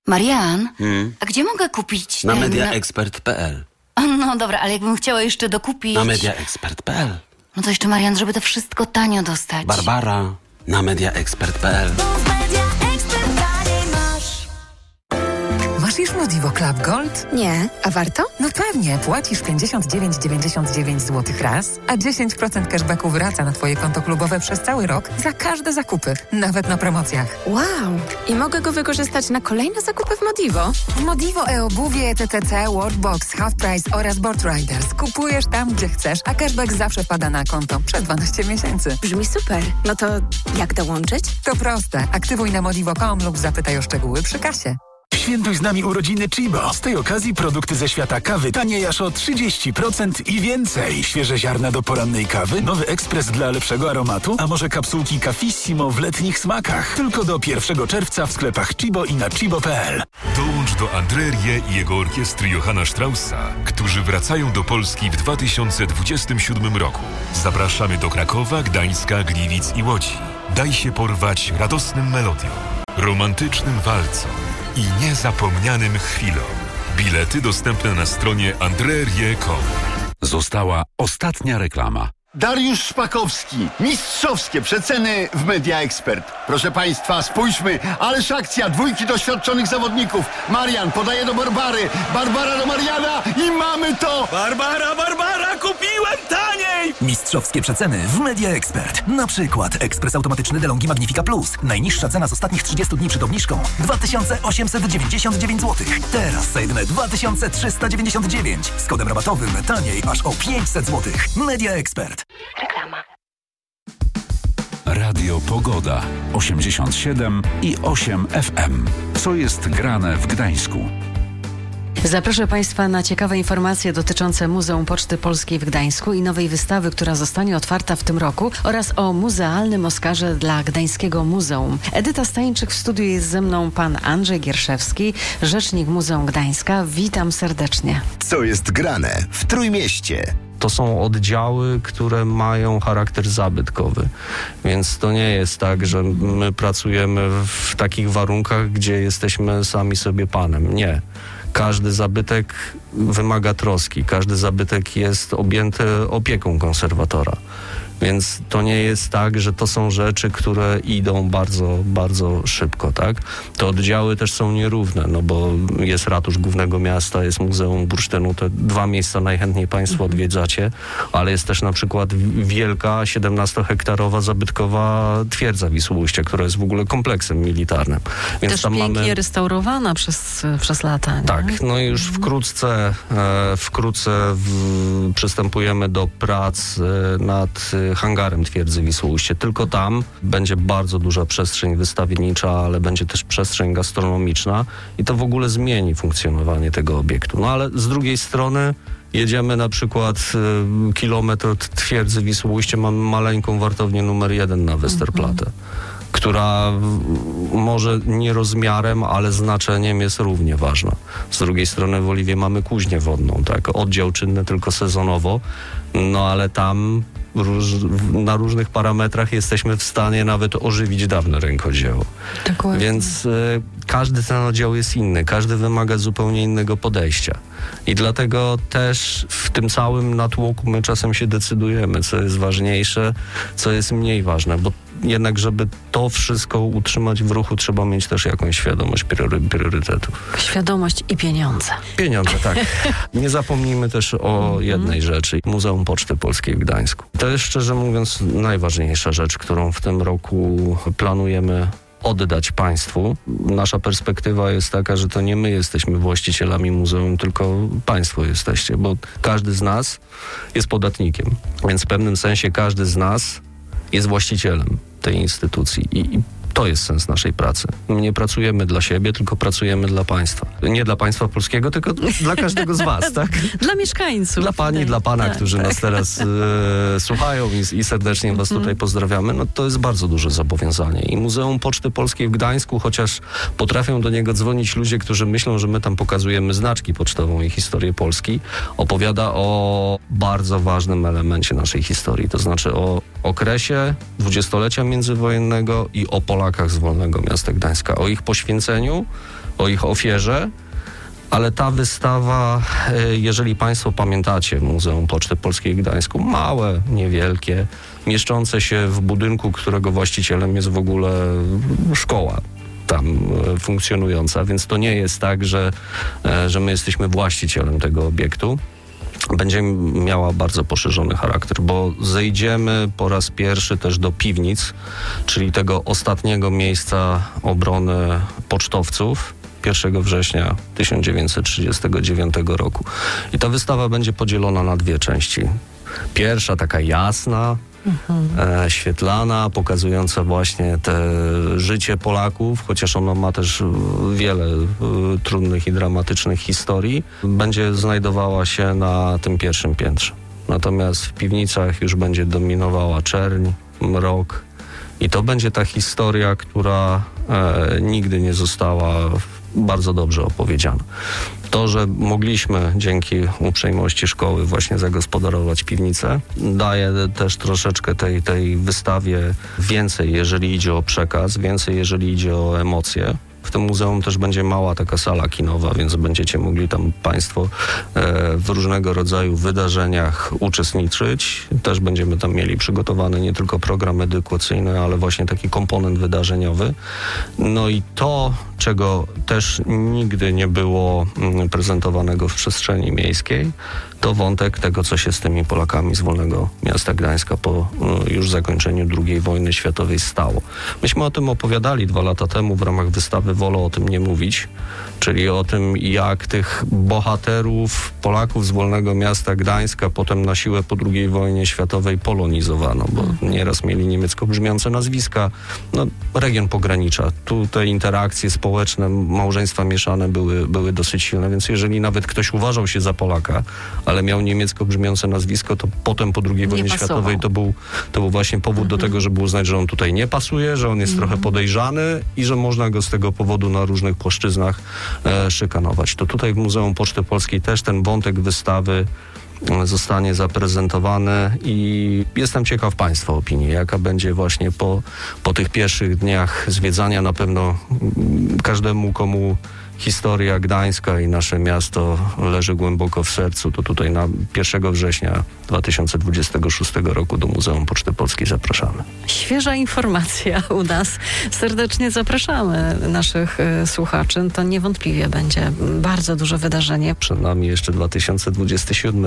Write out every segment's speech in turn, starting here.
Marian, a gdzie mogę kupić Na mediaexpert.pl. No dobra, ale jakbym chciała jeszcze dokupić... Na mediaexpert.pl. No to jeszcze, Marian, żeby to wszystko tanio dostać. Barbara, na mediaexpert.pl. Masz już Modivo Club Gold? Nie, a warto? No pewnie, płacisz 59,99 zł raz, a 10% cashbacku wraca na twoje konto klubowe przez cały rok za każde zakupy, nawet na promocjach. Wow! I mogę go wykorzystać na kolejne zakupy w Modivo? W Modivo e-obuwie, TTC, Worldbox, Half Price oraz Board Riders kupujesz tam, gdzie chcesz, a cashback zawsze wpada na konto przez 12 miesięcy. Brzmi super. No to jak dołączyć? To proste. Aktywuj na modivo.com lub zapytaj o szczegóły przy kasie. Świętuj z nami urodziny Chibo. Z tej okazji produkty ze świata kawy taniej aż o 30% i więcej. Świeże ziarna do porannej kawy, nowy ekspres dla lepszego aromatu, a może kapsułki Cafissimo w letnich smakach. Tylko do 1 czerwca w sklepach Chibo i na chibo.pl. Dołącz do André Rieu i jego orkiestry Johanna Straussa, którzy wracają do Polski w 2027 roku. Zapraszamy do Krakowa, Gdańska, Gliwic i Łodzi. Daj się porwać radosnym melodiom, romantycznym walcom i niezapomnianym chwilom. Bilety dostępne na stronie andrerieu.com. Została ostatnia reklama. Dariusz Szpakowski. Mistrzowskie przeceny w Media Expert. Proszę Państwa, spójrzmy, ależ akcja, dwójki doświadczonych zawodników. Marian podaje do Barbary, Barbara do Mariana i mamy to! Barbara, kupiłem taniej! Mistrzowskie przeceny w Media Expert. Na przykład ekspres automatyczny DeLonghi Magnifica Plus. Najniższa cena z ostatnich 30 dni przed obniżką 2899 zł. Teraz za jedyne 2399. Z kodem rabatowym taniej aż o 500 zł. Media Expert. Reklama. Radio Pogoda 87,8 FM. Co jest grane w Gdańsku? Zaproszę Państwa na ciekawe informacje dotyczące Muzeum Poczty Polskiej w Gdańsku i nowej wystawy, która zostanie otwarta w tym roku, oraz o muzealnym Oscarze dla Gdańskiego Muzeum. Edyta Stańczyk, w studiu jest ze mną pan Andrzej Gierszewski, rzecznik Muzeum Gdańska. Witam serdecznie. Co jest grane w Trójmieście? To są oddziały, które mają charakter zabytkowy, więc to nie jest tak, że my pracujemy w takich warunkach, gdzie jesteśmy sami sobie panem. Nie. Każdy zabytek wymaga troski, każdy zabytek jest objęty opieką konserwatora. Więc to nie jest tak, że to są rzeczy, które idą bardzo, bardzo szybko, tak? Te oddziały też są nierówne, no bo jest ratusz Głównego Miasta, jest Muzeum Bursztynu, te dwa miejsca najchętniej Państwo odwiedzacie, ale jest też na przykład wielka, 17-hektarowa zabytkowa twierdza Wisłoujścia, która jest w ogóle kompleksem militarnym. Więc też tam pięknie restaurowana przez lata. Nie? Tak, no i już wkrótce przystępujemy do prac nad hangarem twierdzy Wisłoujście. Tylko tam będzie bardzo duża przestrzeń wystawiennicza, ale będzie też przestrzeń gastronomiczna i to w ogóle zmieni funkcjonowanie tego obiektu. No ale z drugiej strony jedziemy na przykład kilometr od twierdzy Wisłoujście, mamy maleńką wartownię numer 1 na Westerplatte, która może nie rozmiarem, ale znaczeniem jest równie ważna. Z drugiej strony w Oliwie mamy kuźnię wodną, tak? Oddział czynny tylko sezonowo, no ale tam na różnych parametrach jesteśmy w stanie nawet ożywić dawne rękodzieło. Dokładnie. Więc każdy ten oddział jest inny, każdy wymaga zupełnie innego podejścia. I dlatego też w tym całym natłoku my czasem się decydujemy, co jest ważniejsze, co jest mniej ważne, bo jednak, żeby to wszystko utrzymać w ruchu, trzeba mieć też jakąś świadomość priorytetów. Świadomość i pieniądze. Pieniądze, tak. Nie zapomnijmy też o jednej rzeczy. Muzeum Poczty Polskiej w Gdańsku. To jest, szczerze mówiąc, najważniejsza rzecz, którą w tym roku planujemy oddać państwu. Nasza perspektywa jest taka, że to nie my jesteśmy właścicielami muzeum, tylko państwo jesteście, bo każdy z nas jest podatnikiem. Więc w pewnym sensie każdy z nas jest właścicielem tej instytucji i to jest sens naszej pracy. My nie pracujemy dla siebie, tylko pracujemy dla państwa. Nie dla państwa polskiego, tylko dla każdego z was, tak? Dla mieszkańców. Dla pani, dla pana, tak, którzy nas teraz słuchają i serdecznie was tutaj pozdrawiamy. No to jest bardzo duże zobowiązanie. I Muzeum Poczty Polskiej w Gdańsku, chociaż potrafią do niego dzwonić ludzie, którzy myślą, że my tam pokazujemy znaczki pocztową i historię Polski, opowiada o bardzo ważnym elemencie naszej historii. To znaczy o okresie dwudziestolecia międzywojennego i o Polakach Polakach z Wolnego Miasta Gdańska, o ich poświęceniu, o ich ofierze. Ale ta wystawa, jeżeli Państwo pamiętacie, Muzeum Poczty Polskiej w Gdańsku, małe, niewielkie, mieszczące się w budynku, którego właścicielem jest w ogóle szkoła tam funkcjonująca, więc to nie jest tak, że my jesteśmy właścicielem tego obiektu. Będzie miała bardzo poszerzony charakter, bo zejdziemy po raz pierwszy też do piwnic, czyli tego ostatniego miejsca obrony pocztowców, 1 września 1939 roku. I ta wystawa będzie podzielona na dwie części. Pierwsza taka jasna, świetlana, pokazująca właśnie te życie Polaków, chociaż ono ma też wiele trudnych i dramatycznych historii, będzie znajdowała się na tym pierwszym piętrze. Natomiast w piwnicach już będzie dominowała czerń, mrok i to będzie ta historia, która nigdy nie została bardzo dobrze opowiedziana. To, że mogliśmy dzięki uprzejmości szkoły właśnie zagospodarować piwnicę, daje też troszeczkę tej wystawie więcej, jeżeli idzie o przekaz, więcej, jeżeli idzie o emocje. W tym muzeum też będzie mała taka sala kinowa, więc będziecie mogli tam Państwo w różnego rodzaju wydarzeniach uczestniczyć. Też będziemy tam mieli przygotowany nie tylko program edukacyjny, ale właśnie taki komponent wydarzeniowy. No i to, czego też nigdy nie było prezentowanego w przestrzeni miejskiej, to wątek tego, co się z tymi Polakami z Wolnego Miasta Gdańska po już zakończeniu II wojny światowej stało. Myśmy o tym opowiadali 2 lata temu w ramach wystawy Wolę o tym nie mówić, czyli o tym, jak tych bohaterów Polaków z Wolnego Miasta Gdańska potem na siłę po II wojnie światowej polonizowano, bo nieraz mieli niemiecko brzmiące nazwiska. No, region pogranicza. Tu te interakcje społeczne, małżeństwa mieszane były dosyć silne, więc jeżeli nawet ktoś uważał się za Polaka, ale miał niemiecko brzmiące nazwisko, to potem po II wojnie światowej to był właśnie powód do tego, żeby uznać, że on tutaj nie pasuje, że on jest trochę podejrzany i że można go z tego powodu na różnych płaszczyznach szykanować. To tutaj w Muzeum Poczty Polskiej też ten wątek wystawy zostanie zaprezentowany i jestem ciekaw Państwa opinii, jaka będzie właśnie po tych pierwszych dniach zwiedzania. Na pewno każdemu, komu historia Gdańska i nasze miasto leży głęboko w sercu, to tutaj na 1 września 2026 roku do Muzeum Poczty Polskiej zapraszamy. Świeża informacja u nas. Serdecznie zapraszamy naszych słuchaczy. To niewątpliwie będzie bardzo duże wydarzenie. Przed nami jeszcze 2027,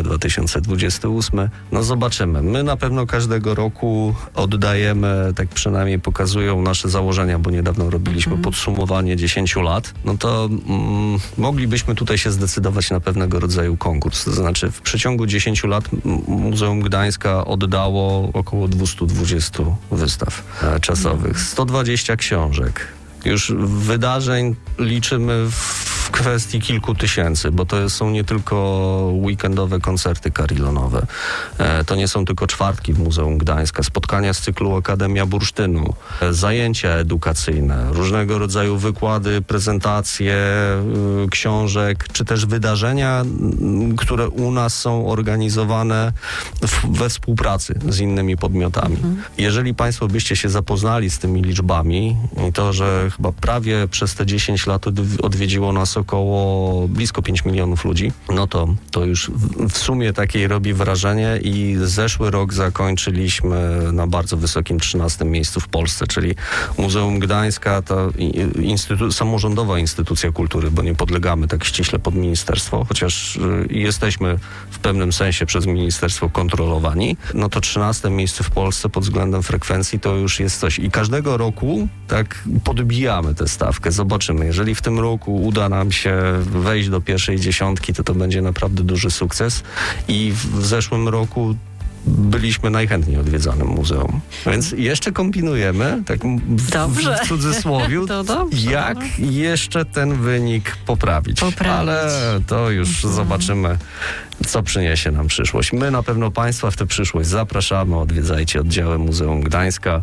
2028. No zobaczymy. My na pewno każdego roku oddajemy, tak przynajmniej pokazują nasze założenia, bo niedawno robiliśmy podsumowanie 10 lat. No to moglibyśmy tutaj się zdecydować na pewnego rodzaju konkurs. To znaczy w przeciągu 10 lat Muzeum Gdańska oddało około 220 wystaw czasowych, 120 książek. Już wydarzeń liczymy w kwestii kilku tysięcy, bo to są nie tylko weekendowe koncerty karillonowe. To nie są tylko czwartki w Muzeum Gdańska, spotkania z cyklu Akademia Bursztynu, zajęcia edukacyjne, różnego rodzaju wykłady, prezentacje książek, czy też wydarzenia, które u nas są organizowane we współpracy z innymi podmiotami. Jeżeli Państwo byście się zapoznali z tymi liczbami i to, że chyba prawie przez te 10 lat odwiedziło nas około blisko 5 milionów ludzi, no to już w sumie takiej robi wrażenie i zeszły rok zakończyliśmy na bardzo wysokim 13. miejscu w Polsce, czyli Muzeum Gdańska, ta samorządowa instytucja kultury, bo nie podlegamy tak ściśle pod ministerstwo, chociaż jesteśmy w pewnym sensie przez ministerstwo kontrolowani, no to 13. miejsce w Polsce pod względem frekwencji to już jest coś. I każdego roku tak podbijamy tę stawkę. Zobaczymy. Jeżeli w tym roku uda nam się wejść do pierwszej dziesiątki, to będzie naprawdę duży sukces. I w zeszłym roku byliśmy najchętniej odwiedzanym muzeum. Więc jeszcze kombinujemy, tak w cudzysłowiu, jak jeszcze ten wynik poprawić. Ale to już zobaczymy, co przyniesie nam przyszłość. My na pewno Państwa w tę przyszłość zapraszamy, odwiedzajcie oddziały Muzeum Gdańska.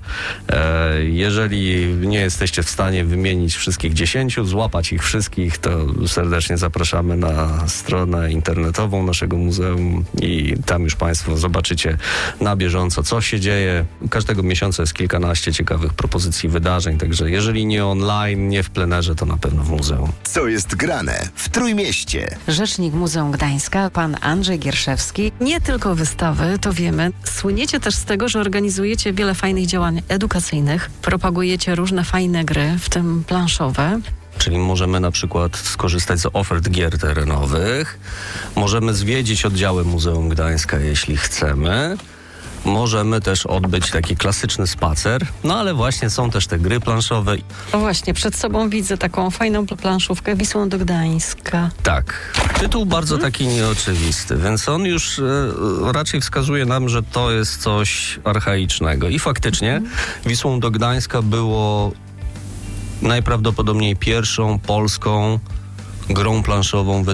Jeżeli nie jesteście w stanie wymienić wszystkich 10, złapać ich wszystkich, to serdecznie zapraszamy na stronę internetową naszego muzeum i tam już Państwo zobaczycie na bieżąco, co się dzieje. Każdego miesiąca jest kilkanaście ciekawych propozycji wydarzeń, także jeżeli nie online, nie w plenerze, to na pewno w muzeum. Co jest grane w Trójmieście? Rzecznik Muzeum Gdańska, pan Andrzej Gierszewski. Nie tylko wystawy, to wiemy. Słyniecie też z tego, że organizujecie wiele fajnych działań edukacyjnych, propagujecie różne fajne gry, w tym planszowe. Czyli możemy na przykład skorzystać z ofert gier terenowych, możemy zwiedzić oddziały Muzeum Gdańska, jeśli chcemy. Możemy też odbyć taki klasyczny spacer, no ale właśnie są też te gry planszowe. No właśnie, przed sobą widzę taką fajną planszówkę Wisłą do Gdańska. Tak, tytuł bardzo taki nieoczywisty, więc on już raczej wskazuje nam, że to jest coś archaicznego. I faktycznie Wisłą do Gdańska było najprawdopodobniej pierwszą polską grą planszową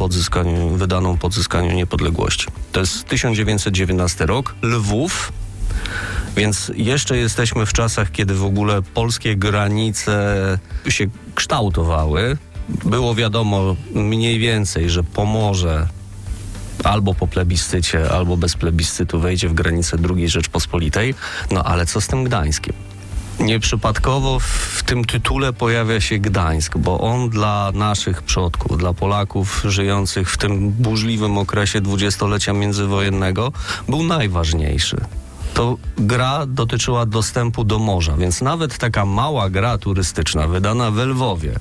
wydaną po odzyskaniu niepodległości. To jest 1919 rok, Lwów, więc jeszcze jesteśmy w czasach, kiedy w ogóle polskie granice się kształtowały. Było wiadomo mniej więcej, że Pomorze albo po plebiscycie, albo bez plebiscytu wejdzie w granice II Rzeczpospolitej. No ale co z tym Gdańskiem? Nieprzypadkowo w tym tytule pojawia się Gdańsk, bo on dla naszych przodków, dla Polaków żyjących w tym burzliwym okresie dwudziestolecia międzywojennego był najważniejszy. To gra dotyczyła dostępu do morza, więc nawet taka mała gra turystyczna wydana we Lwowie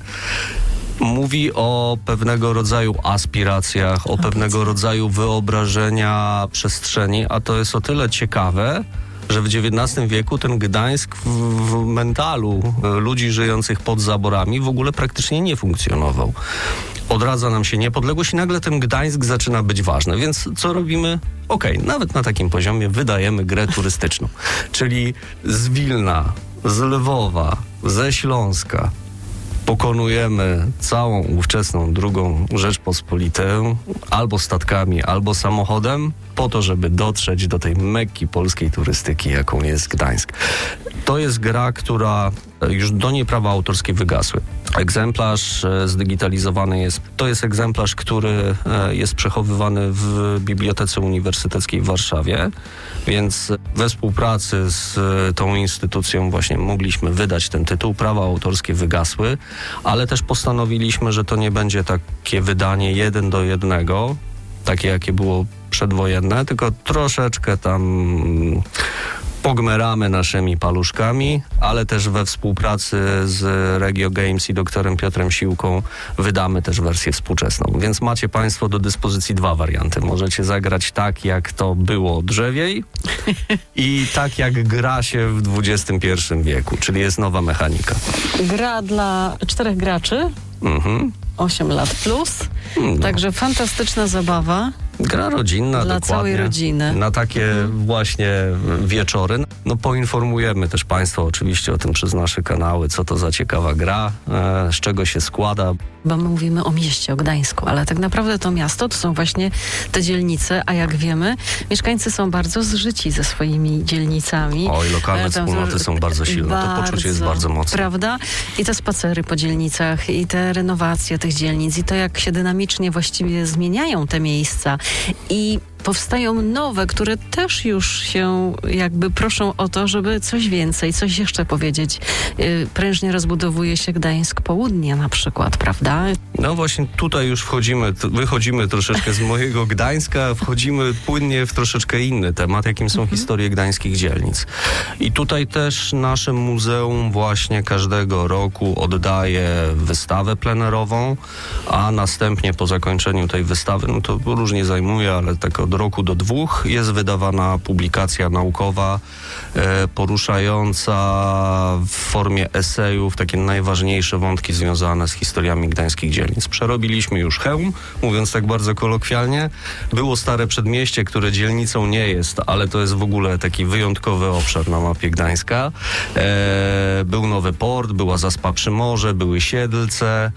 mówi o pewnego rodzaju aspiracjach, o pewnego rodzaju wyobrażenia przestrzeni, a to jest o tyle ciekawe, że w XIX wieku ten Gdańsk w mentalu ludzi żyjących pod zaborami w ogóle praktycznie nie funkcjonował. Odradza nam się niepodległość i nagle ten Gdańsk zaczyna być ważny. Więc co robimy? Nawet na takim poziomie wydajemy grę turystyczną. Czyli z Wilna, z Lwowa, ze Śląska pokonujemy całą ówczesną II Rzeczpospolitę albo statkami, albo samochodem po to, żeby dotrzeć do tej Mekki polskiej turystyki, jaką jest Gdańsk. To jest gra, która już do niej prawa autorskie wygasły. Egzemplarz zdigitalizowany jest. To jest egzemplarz, który jest przechowywany w Bibliotece Uniwersyteckiej w Warszawie, więc we współpracy z tą instytucją właśnie mogliśmy wydać ten tytuł. Prawa autorskie wygasły, ale też postanowiliśmy, że to nie będzie takie wydanie 1:1, takie jakie było przedwojenne, tylko troszeczkę tam pogmeramy naszymi paluszkami, ale też we współpracy z Regio Games i doktorem Piotrem Siłką wydamy też wersję współczesną. Więc macie Państwo do dyspozycji dwa warianty. Możecie zagrać tak, jak to było drzewiej i tak, jak gra się w XXI wieku, czyli jest nowa mechanika. Gra dla 4 graczy. 8 lat plus. Także fantastyczna zabawa. Gra rodzinna, dla dokładnie. Całej rodziny. Na takie właśnie wieczory. No poinformujemy też Państwa oczywiście o tym przez nasze kanały, co to za ciekawa gra, z czego się składa. Bo my mówimy o mieście, o Gdańsku, ale tak naprawdę to miasto to są właśnie te dzielnice, a jak wiemy, mieszkańcy są bardzo zżyci ze swoimi dzielnicami. Oj, lokalne wspólnoty są bardzo silne, to poczucie jest bardzo mocne. Prawda? I te spacery po dzielnicach, i te renowacje tych dzielnic, i to jak się dynamicznie właściwie zmieniają te miejsca. I powstają nowe, które też już się jakby proszą o to, żeby coś więcej, coś jeszcze powiedzieć. Prężnie rozbudowuje się Gdańsk Południe na przykład, prawda? No właśnie tutaj już wychodzimy troszeczkę z mojego Gdańska, wchodzimy płynnie w troszeczkę inny temat, jakim są historie gdańskich dzielnic. I tutaj też nasze muzeum właśnie każdego roku oddaje wystawę plenerową, a następnie po zakończeniu tej wystawy, no to różnie zajmuje, ale tak od roku do 2 jest wydawana publikacja naukowa poruszająca w formie esejów takie najważniejsze wątki związane z historiami gdańskich dzielnic. Przerobiliśmy już Chełm, mówiąc tak bardzo kolokwialnie. Było Stare Przedmieście, które dzielnicą nie jest, ale to jest w ogóle taki wyjątkowy obszar na mapie Gdańska. Był Nowy Port, była Zaspa przy Morze, były Siedlce.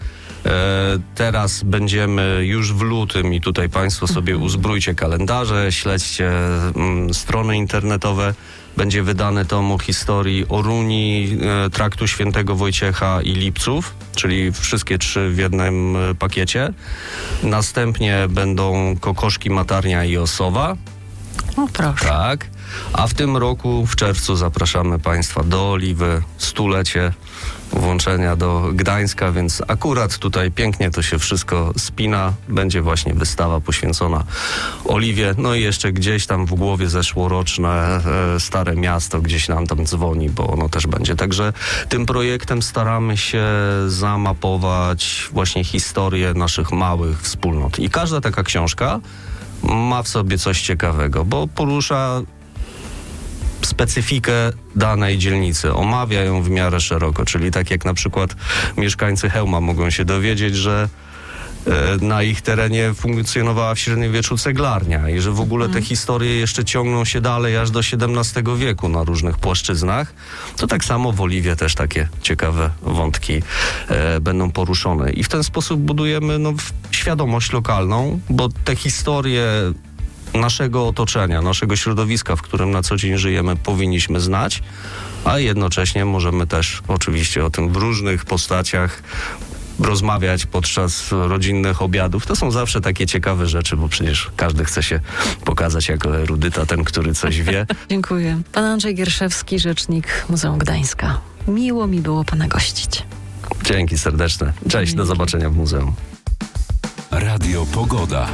Teraz będziemy już w lutym i tutaj Państwo sobie uzbrójcie kalendarze, śledźcie strony internetowe. Będzie wydany tom o historii Oruni, traktu świętego Wojciecha i Lipców, czyli wszystkie 3 w jednym pakiecie. Następnie będą Kokoszki, Matarnia i Osowa. O, proszę. Tak. A w tym roku, w czerwcu, zapraszamy Państwa do Oliwy, 100-lecie włączenia do Gdańska, więc akurat tutaj pięknie to się wszystko spina. Będzie właśnie wystawa poświęcona Oliwie. No i jeszcze gdzieś tam w głowie zeszłoroczne Stare Miasto gdzieś nam tam dzwoni, bo ono też będzie. Także tym projektem staramy się zamapować właśnie historię naszych małych wspólnot. I każda taka książka ma w sobie coś ciekawego, bo porusza specyfikę danej dzielnicy, omawia ją w miarę szeroko, czyli tak jak na przykład mieszkańcy Chełma mogą się dowiedzieć, że na ich terenie funkcjonowała w średniowieczu ceglarnia i że w ogóle te historie jeszcze ciągną się dalej aż do XVII wieku na różnych płaszczyznach, to tak samo w Oliwie też takie ciekawe wątki będą poruszone. I w ten sposób budujemy świadomość lokalną, bo te historie naszego otoczenia, naszego środowiska, w którym na co dzień żyjemy, powinniśmy znać, a jednocześnie możemy też oczywiście o tym w różnych postaciach rozmawiać podczas rodzinnych obiadów. To są zawsze takie ciekawe rzeczy, bo przecież każdy chce się pokazać jako erudyta, ten, który coś wie. Dziękuję. Pan Andrzej Gierszewski, rzecznik Muzeum Gdańska. Miło mi było Pana gościć. Dzięki serdeczne. Cześć, do zobaczenia w muzeum. Radio Pogoda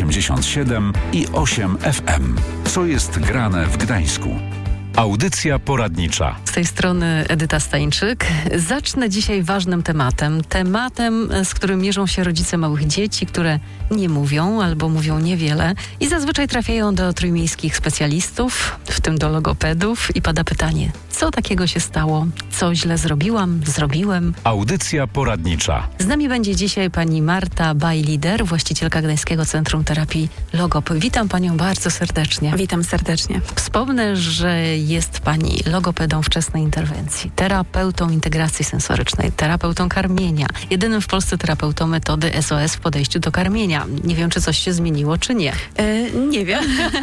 87,8 FM. Co jest grane w Gdańsku? Audycja poradnicza. Z tej strony Edyta Stańczyk. Zacznę dzisiaj ważnym tematem, z którym mierzą się rodzice małych dzieci, które nie mówią albo mówią niewiele i zazwyczaj trafiają do trójmiejskich specjalistów, w tym do logopedów, i pada pytanie, co takiego się stało, co źle zrobiłem. Audycja poradnicza. Z nami będzie dzisiaj pani Marta Bajlider, właścicielka Gdańskiego Centrum Terapii Logop. Witam panią bardzo serdecznie. Witam serdecznie. Wspomnę, że jest pani logopedą wczesnej interwencji, terapeutą integracji sensorycznej, terapeutą karmienia, jedynym w Polsce terapeutą metody SOS w podejściu do karmienia. Nie wiem, czy coś się zmieniło, czy nie. Nie wiem.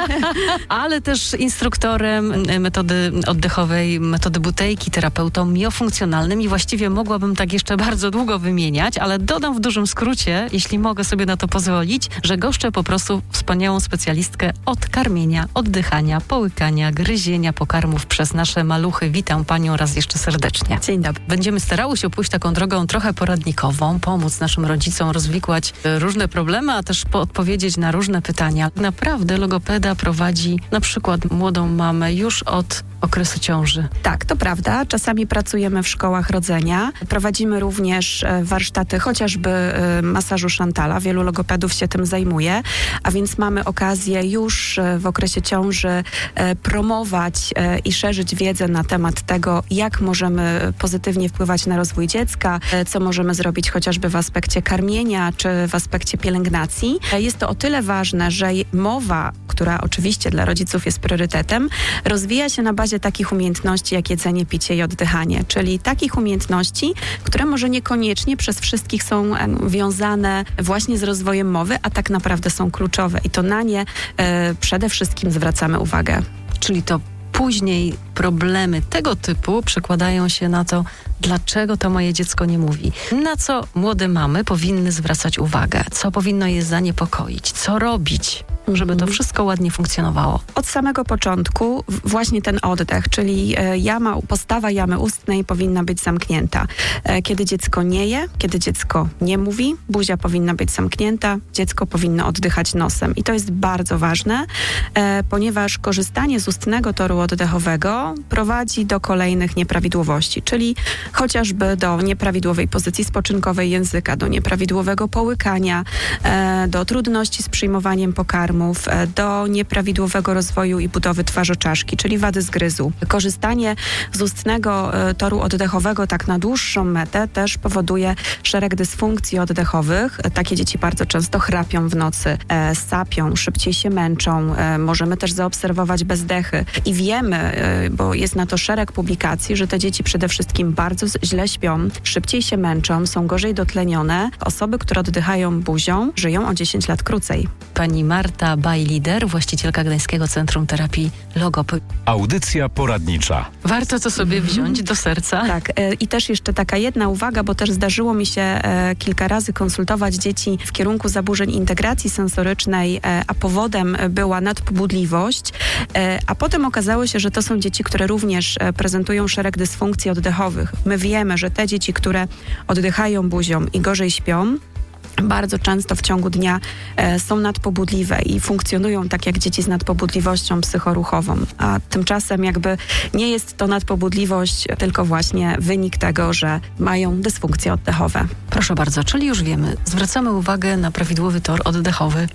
Ale też instruktorem metody oddechowej, metody Buteyki, terapeutą miofunkcjonalnym i właściwie mogłabym tak jeszcze bardzo długo wymieniać, ale dodam w dużym skrócie, jeśli mogę sobie na to pozwolić, że goszczę po prostu wspaniałą specjalistkę od karmienia, oddychania, połykania, gryzienia pokarmów przez nasze maluchy. Witam panią raz jeszcze serdecznie. Dzień dobry. Będziemy starały się pójść taką drogą trochę poradnikową, pomóc naszym rodzicom rozwikłać różne problemy, a też odpowiedzieć na różne pytania. Naprawdę logopeda prowadzi na przykład młodą mamę już od okresu ciąży. Tak, to prawda. Czasami pracujemy w szkołach rodzenia. Prowadzimy również warsztaty chociażby masażu Chantala. Wielu logopedów się tym zajmuje, a więc mamy okazję już w okresie ciąży promować i szerzyć wiedzę na temat tego, jak możemy pozytywnie wpływać na rozwój dziecka, co możemy zrobić chociażby w aspekcie karmienia, czy w aspekcie pielęgnacji. Jest to o tyle ważne, że mowa, która oczywiście dla rodziców jest priorytetem, rozwija się na bazie takich umiejętności jak jedzenie, picie i oddychanie, czyli takich umiejętności, które może niekoniecznie przez wszystkich są wiązane właśnie z rozwojem mowy, a tak naprawdę są kluczowe i to na nie przede wszystkim zwracamy uwagę. Czyli to później problemy tego typu przekładają się na to, dlaczego to moje dziecko nie mówi. Na co młode mamy powinny zwracać uwagę, co powinno je zaniepokoić, co robić, żeby to wszystko ładnie funkcjonowało. Od samego początku właśnie ten oddech, czyli postawa jamy ustnej powinna być zamknięta. Kiedy dziecko nie je, kiedy dziecko nie mówi, buzia powinna być zamknięta, dziecko powinno oddychać nosem. I to jest bardzo ważne, ponieważ korzystanie z ustnego toru oddechowego prowadzi do kolejnych nieprawidłowości, czyli chociażby do nieprawidłowej pozycji spoczynkowej języka, do nieprawidłowego połykania, do trudności z przyjmowaniem pokarmu, pokarmów, do nieprawidłowego rozwoju i budowy twarzoczaszki, czyli wady zgryzu. Korzystanie z ustnego toru oddechowego tak na dłuższą metę też powoduje szereg dysfunkcji oddechowych. Takie dzieci bardzo często chrapią w nocy, sapią, szybciej się męczą. Możemy też zaobserwować bezdechy. I wiemy, bo jest na to szereg publikacji, że te dzieci przede wszystkim bardzo źle śpią, szybciej się męczą, są gorzej dotlenione. Osoby, które oddychają buzią, żyją o 10 lat krócej. Pani Marta Bajlider, właścicielka Gdańskiego Centrum Terapii Logop. Audycja poradnicza. Warto to sobie wziąć do serca. Tak. I też jeszcze taka jedna uwaga, bo też zdarzyło mi się kilka razy konsultować dzieci w kierunku zaburzeń integracji sensorycznej, a powodem była nadpobudliwość, a potem okazało się, że to są dzieci, które również prezentują szereg dysfunkcji oddechowych. My wiemy, że te dzieci, które oddychają buzią i gorzej śpią, bardzo często w ciągu dnia są nadpobudliwe i funkcjonują tak jak dzieci z nadpobudliwością psychoruchową. A tymczasem jakby nie jest to nadpobudliwość, tylko właśnie wynik tego, że mają dysfunkcje oddechowe. Proszę bardzo, czyli już wiemy, zwracamy uwagę na prawidłowy tor oddechowy.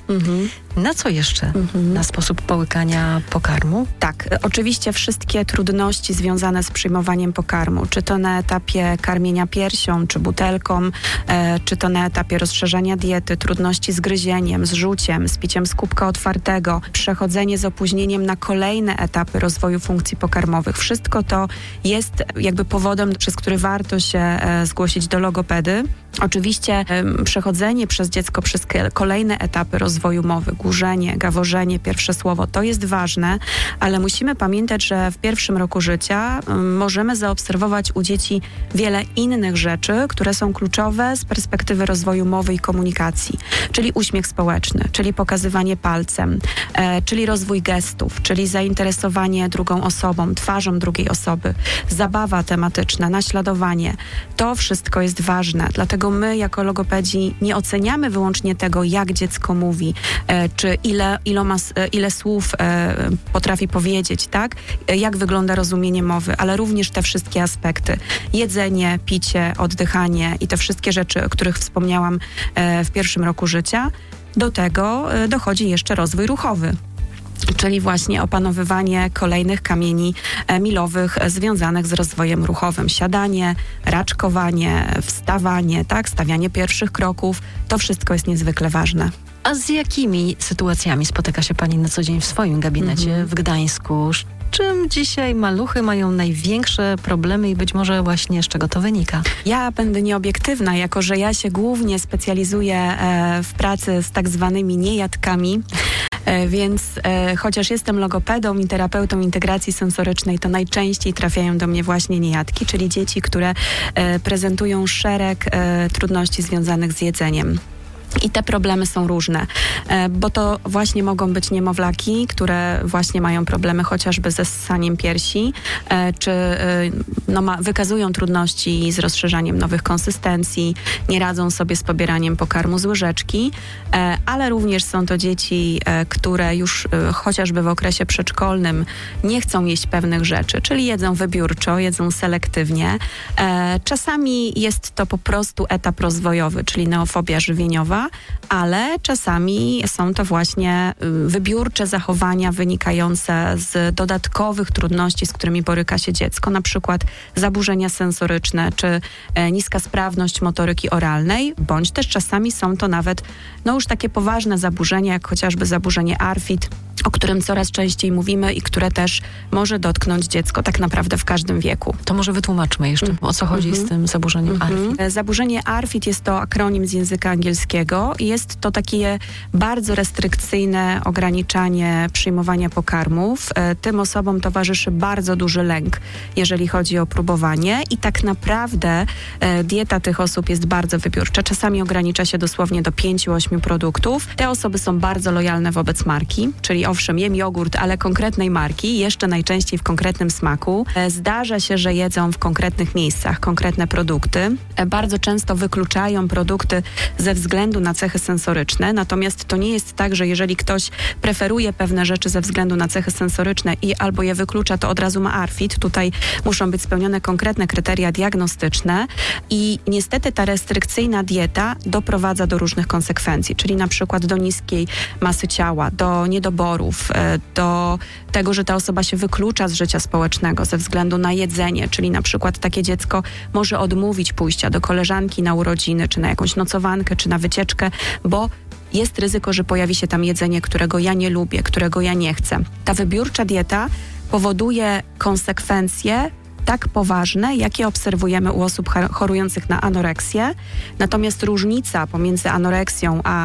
Na co jeszcze? Na sposób połykania pokarmu? Tak, oczywiście wszystkie trudności związane z przyjmowaniem pokarmu, czy to na etapie karmienia piersią, czy butelką, czy to na etapie rozszerzania diety, trudności z gryzieniem, z żuciem, z piciem z kubka otwartego, przechodzenie z opóźnieniem na kolejne etapy rozwoju funkcji pokarmowych. Wszystko to jest jakby powodem, przez który warto się zgłosić do logopedy. Oczywiście przechodzenie przez dziecko przez kolejne etapy rozwoju mowy, głużenie, gaworzenie, pierwsze słowo, to jest ważne, ale musimy pamiętać, że w pierwszym roku życia możemy zaobserwować u dzieci wiele innych rzeczy, które są kluczowe z perspektywy rozwoju mowy i komunikacji, czyli uśmiech społeczny, czyli pokazywanie palcem, czyli rozwój gestów, czyli zainteresowanie drugą osobą, twarzą drugiej osoby, zabawa tematyczna, naśladowanie. To wszystko jest ważne, dlatego my jako logopedzi nie oceniamy wyłącznie tego, jak dziecko mówi, czy ile słów potrafi powiedzieć, tak? Jak wygląda rozumienie mowy, ale również te wszystkie aspekty. Jedzenie, picie, oddychanie i te wszystkie rzeczy, o których wspomniałam w pierwszym roku życia. Do tego dochodzi jeszcze rozwój ruchowy, czyli właśnie opanowywanie kolejnych kamieni milowych związanych z rozwojem ruchowym. Siadanie, raczkowanie, wstawanie, tak, stawianie pierwszych kroków. To wszystko jest niezwykle ważne. A z jakimi sytuacjami spotyka się Pani na co dzień w swoim gabinecie w Gdańsku? Czym dzisiaj maluchy mają największe problemy i być może właśnie z czego to wynika? Ja będę nieobiektywna, jako że ja się głównie specjalizuję w pracy z tak zwanymi niejadkami, więc chociaż jestem logopedą i terapeutą integracji sensorycznej, to najczęściej trafiają do mnie właśnie niejadki, czyli dzieci, które prezentują szereg trudności związanych z jedzeniem. I te problemy są różne, bo to właśnie mogą być niemowlaki, które właśnie mają problemy chociażby ze ssaniem piersi, czy wykazują trudności z rozszerzaniem nowych konsystencji, nie radzą sobie z pobieraniem pokarmu z łyżeczki, ale również są to dzieci, które już chociażby w okresie przedszkolnym nie chcą jeść pewnych rzeczy, czyli jedzą wybiórczo, jedzą selektywnie. Czasami jest to po prostu etap rozwojowy, czyli neofobia żywieniowa, ale czasami są to właśnie wybiórcze zachowania wynikające z dodatkowych trudności, z którymi boryka się dziecko, na przykład zaburzenia sensoryczne, czy niska sprawność motoryki oralnej, bądź też czasami są to nawet już takie poważne zaburzenia, jak chociażby zaburzenie ARFID, o którym coraz częściej mówimy i które też może dotknąć dziecko tak naprawdę w każdym wieku. To może wytłumaczmy jeszcze, o co chodzi z tym zaburzeniem ARFID. Zaburzenie ARFID jest to akronim z języka angielskiego i jest to takie bardzo restrykcyjne ograniczanie przyjmowania pokarmów. Tym osobom towarzyszy bardzo duży lęk, jeżeli chodzi o próbowanie i tak naprawdę dieta tych osób jest bardzo wybiórcza. Czasami ogranicza się dosłownie do 5-8 produktów. Te osoby są bardzo lojalne wobec marki, czyli owszem, jem jogurt, ale konkretnej marki, jeszcze najczęściej w konkretnym smaku. Zdarza się, że jedzą w konkretnych miejscach konkretne produkty. Bardzo często wykluczają produkty ze względu na cechy sensoryczne, natomiast to nie jest tak, że jeżeli ktoś preferuje pewne rzeczy ze względu na cechy sensoryczne i albo je wyklucza, to od razu ma ARFID. Tutaj muszą być spełnione konkretne kryteria diagnostyczne i niestety ta restrykcyjna dieta doprowadza do różnych konsekwencji, czyli na przykład do niskiej masy ciała, do niedoborów, do tego, że ta osoba się wyklucza z życia społecznego ze względu na jedzenie, czyli na przykład takie dziecko może odmówić pójścia do koleżanki na urodziny, czy na jakąś nocowankę, czy na wycieczkę, bo jest ryzyko, że pojawi się tam jedzenie, którego ja nie lubię, którego ja nie chcę. Ta wybiórcza dieta powoduje konsekwencje tak poważne, jakie obserwujemy u osób chorujących na anoreksję. Natomiast różnica pomiędzy anoreksją a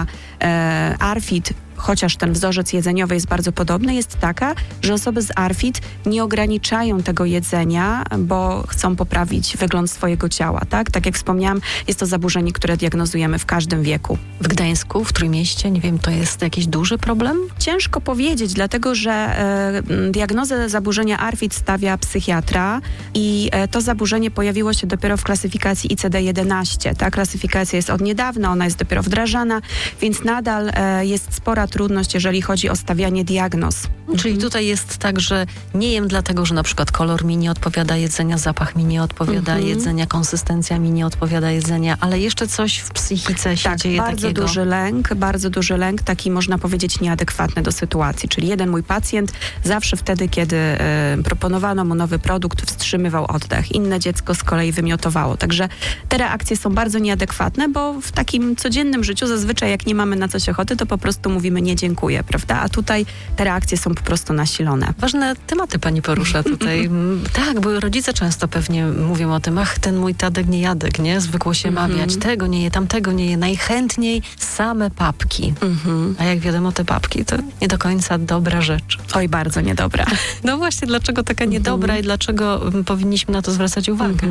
ARFID, chociaż ten wzorzec jedzeniowy jest bardzo podobny, jest taka, że osoby z ARFID nie ograniczają tego jedzenia, bo chcą poprawić wygląd swojego ciała. Tak jak wspomniałam, jest to zaburzenie, które diagnozujemy w każdym wieku. W Gdańsku, w Trójmieście, nie wiem, to jest jakiś duży problem? Ciężko powiedzieć, dlatego że diagnozę zaburzenia ARFID stawia psychiatra i to zaburzenie pojawiło się dopiero w klasyfikacji ICD-11. Ta klasyfikacja jest od niedawna, ona jest dopiero wdrażana, więc nadal jest spora trudność, jeżeli chodzi o stawianie diagnoz. Czyli tutaj jest tak, że nie jem dlatego, że na przykład kolor mi nie odpowiada jedzenia, zapach mi nie odpowiada jedzenia, konsystencja mi nie odpowiada jedzenia, ale jeszcze coś w psychice się dzieje takiego. Bardzo duży lęk, taki można powiedzieć nieadekwatny do sytuacji. Czyli jeden mój pacjent zawsze wtedy, kiedy proponowano mu nowy produkt, wstrzymywał oddech. Inne dziecko z kolei wymiotowało. Także te reakcje są bardzo nieadekwatne, bo w takim codziennym życiu zazwyczaj jak nie mamy na coś ochoty, to po prostu mówimy nie dziękuję, prawda? A tutaj te reakcje są po prostu nasilone. Ważne tematy pani porusza tutaj. Tak, bo rodzice często pewnie mówią o tym, ten mój Tadek nie jadek, nie? Zwykło się mawiać, tego nie je, tamtego nie je, najchętniej same papki. A jak wiadomo, te papki to nie do końca dobra rzecz. Oj, bardzo niedobra. No właśnie, dlaczego taka niedobra i dlaczego powinniśmy na to zwracać uwagę?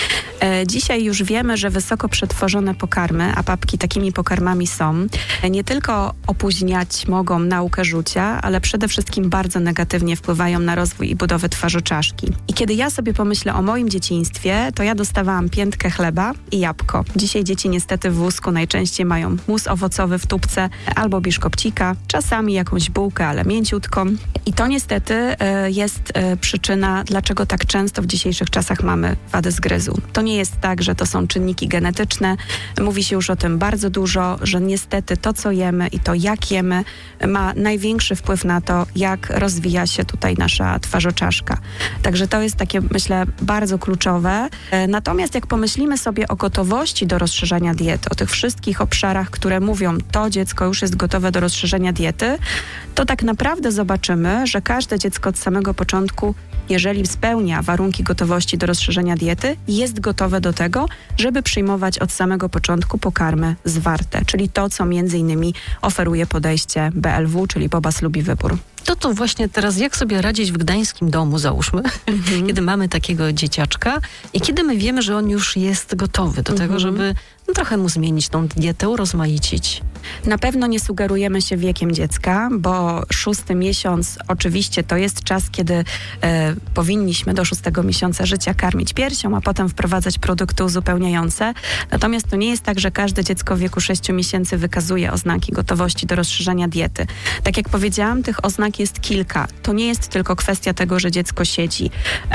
Dzisiaj już wiemy, że wysoko przetworzone pokarmy, a papki takimi pokarmami są, nie tylko opóźniać mogą naukę rzucia, ale przede wszystkim bardzo negatywnie wpływają na rozwój i budowę twarzy czaszki. I kiedy ja sobie pomyślę o moim dzieciństwie, to ja dostawałam piętkę chleba i jabłko. Dzisiaj dzieci niestety w wózku najczęściej mają mus owocowy w tubce albo biszkopcika, czasami jakąś bułkę, ale mięciutką. I to niestety jest przyczyna, dlaczego tak często w dzisiejszych czasach mamy wady zgryzu. To nie jest tak, że to są czynniki genetyczne. Mówi się już o tym bardzo dużo, że niestety to, co jemy i to, jak jemy, ma największy wpływ na to, jak rozwija się tutaj nasza twarzoczaszka. Także to jest takie, myślę, bardzo kluczowe. Natomiast jak pomyślimy sobie o gotowości do rozszerzania diety, o tych wszystkich obszarach, które mówią, to dziecko już jest gotowe do rozszerzenia diety, to tak naprawdę zobaczymy, że każde dziecko od samego początku, jeżeli spełnia warunki gotowości do rozszerzenia diety, jest gotowe do tego, żeby przyjmować od samego początku pokarmy zwarte, czyli to, co między innymi oferuje podejście BLW, czyli Bobas lubi wybór. To właśnie teraz jak sobie radzić w gdańskim domu, załóżmy, kiedy mamy takiego dzieciaczka i kiedy my wiemy, że on już jest gotowy do tego, żeby trochę mu zmienić tą dietę, urozmaicić. Na pewno nie sugerujemy się wiekiem dziecka, bo 6. miesiąc oczywiście to jest czas, kiedy powinniśmy do 6. miesiąca życia karmić piersią, a potem wprowadzać produkty uzupełniające. Natomiast to nie jest tak, że każde dziecko w wieku 6 miesięcy wykazuje oznaki gotowości do rozszerzenia diety. Tak jak powiedziałam, tych oznak jest kilka. To nie jest tylko kwestia tego, że dziecko siedzi.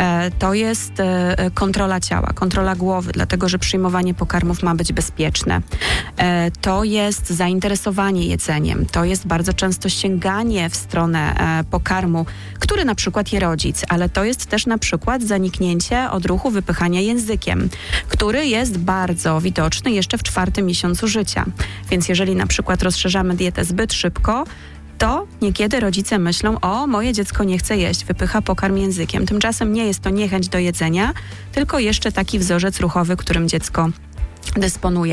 To jest kontrola ciała, kontrola głowy, dlatego że przyjmowanie pokarmów ma być bezpieczne. To jest zainteresowanie jedzeniem. To jest bardzo często sięganie w stronę pokarmu, który na przykład je rodzic, ale to jest też na przykład zaniknięcie odruchu wypychania językiem, który jest bardzo widoczny jeszcze w 4. miesiącu życia. Więc jeżeli na przykład rozszerzamy dietę zbyt szybko, to niekiedy rodzice myślą, moje dziecko nie chce jeść, wypycha pokarm językiem. Tymczasem nie jest to niechęć do jedzenia, tylko jeszcze taki wzorzec ruchowy, którym dziecko dysponuje.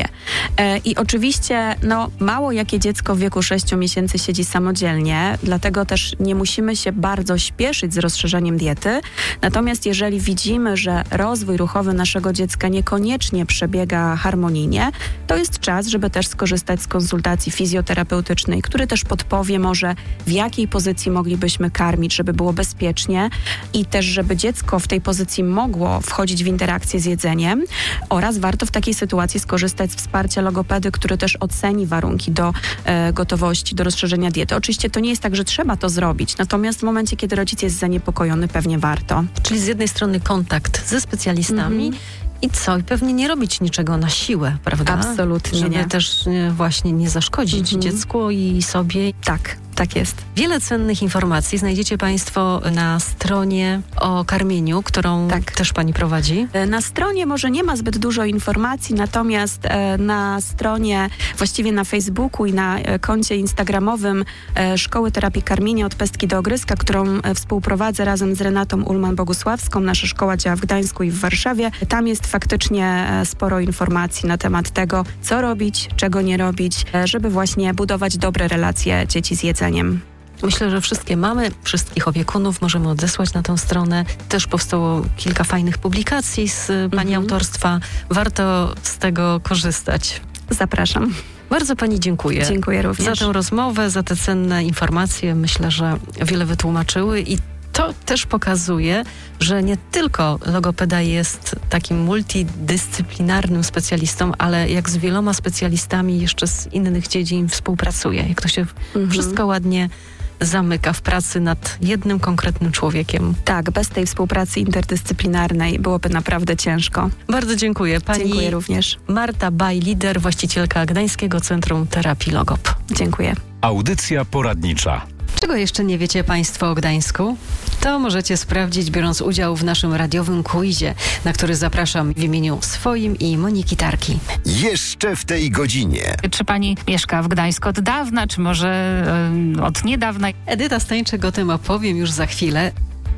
I oczywiście mało jakie dziecko w wieku 6 miesięcy siedzi samodzielnie, dlatego też nie musimy się bardzo śpieszyć z rozszerzeniem diety. Natomiast jeżeli widzimy, że rozwój ruchowy naszego dziecka niekoniecznie przebiega harmonijnie, to jest czas, żeby też skorzystać z konsultacji fizjoterapeutycznej, który też podpowie może, w jakiej pozycji moglibyśmy karmić, żeby było bezpiecznie i też, żeby dziecko w tej pozycji mogło wchodzić w interakcję z jedzeniem, oraz warto w takiej sytuacji skorzystać z wsparcia logopedy, który też oceni warunki do gotowości, do rozszerzenia diety. Oczywiście to nie jest tak, że trzeba to zrobić, natomiast w momencie, kiedy rodzic jest zaniepokojony, pewnie warto. Czyli z jednej strony kontakt ze specjalistami i co? I pewnie nie robić niczego na siłę, prawda? Absolutnie żeby nie. też właśnie nie zaszkodzić dziecku i sobie. Tak jest. Wiele cennych informacji znajdziecie Państwo na stronie o karmieniu, którą też Pani prowadzi. Na stronie może nie ma zbyt dużo informacji, natomiast na stronie, właściwie na Facebooku i na koncie instagramowym Szkoły Terapii Karmienia od Pestki do Ogryska, którą współprowadzę razem z Renatą Ullman-Bogusławską. Nasza szkoła działa w Gdańsku i w Warszawie. Tam jest faktycznie sporo informacji na temat tego, co robić, czego nie robić, żeby właśnie budować dobre relacje dzieci z jedzeniem. Myślę, że wszystkie mamy, wszystkich opiekunów możemy odesłać na tę stronę. Też powstało kilka fajnych publikacji z Pani autorstwa. Warto z tego korzystać. Zapraszam. Bardzo Pani dziękuję. Dziękuję również. Za tę rozmowę, za te cenne informacje. Myślę, że wiele wytłumaczyły i to też pokazuje, że nie tylko logopeda jest takim multidyscyplinarnym specjalistą, ale jak z wieloma specjalistami jeszcze z innych dziedzin współpracuje. Jak to się wszystko ładnie zamyka w pracy nad jednym konkretnym człowiekiem. Tak, bez tej współpracy interdyscyplinarnej byłoby naprawdę ciężko. Bardzo dziękuję. Pani Dziękuję również. Marta Baj-Lider, właścicielka Gdańskiego Centrum Terapii Logop. Dziękuję. Audycja poradnicza. Czego jeszcze nie wiecie Państwo o Gdańsku? To możecie sprawdzić, biorąc udział w naszym radiowym quizie, na który zapraszam w imieniu swoim i Moniki Tarki. Jeszcze w tej godzinie. Czy pani mieszka w Gdańsku od dawna, czy może od niedawna? Edyta Stańczyk o tym opowiem już za chwilę.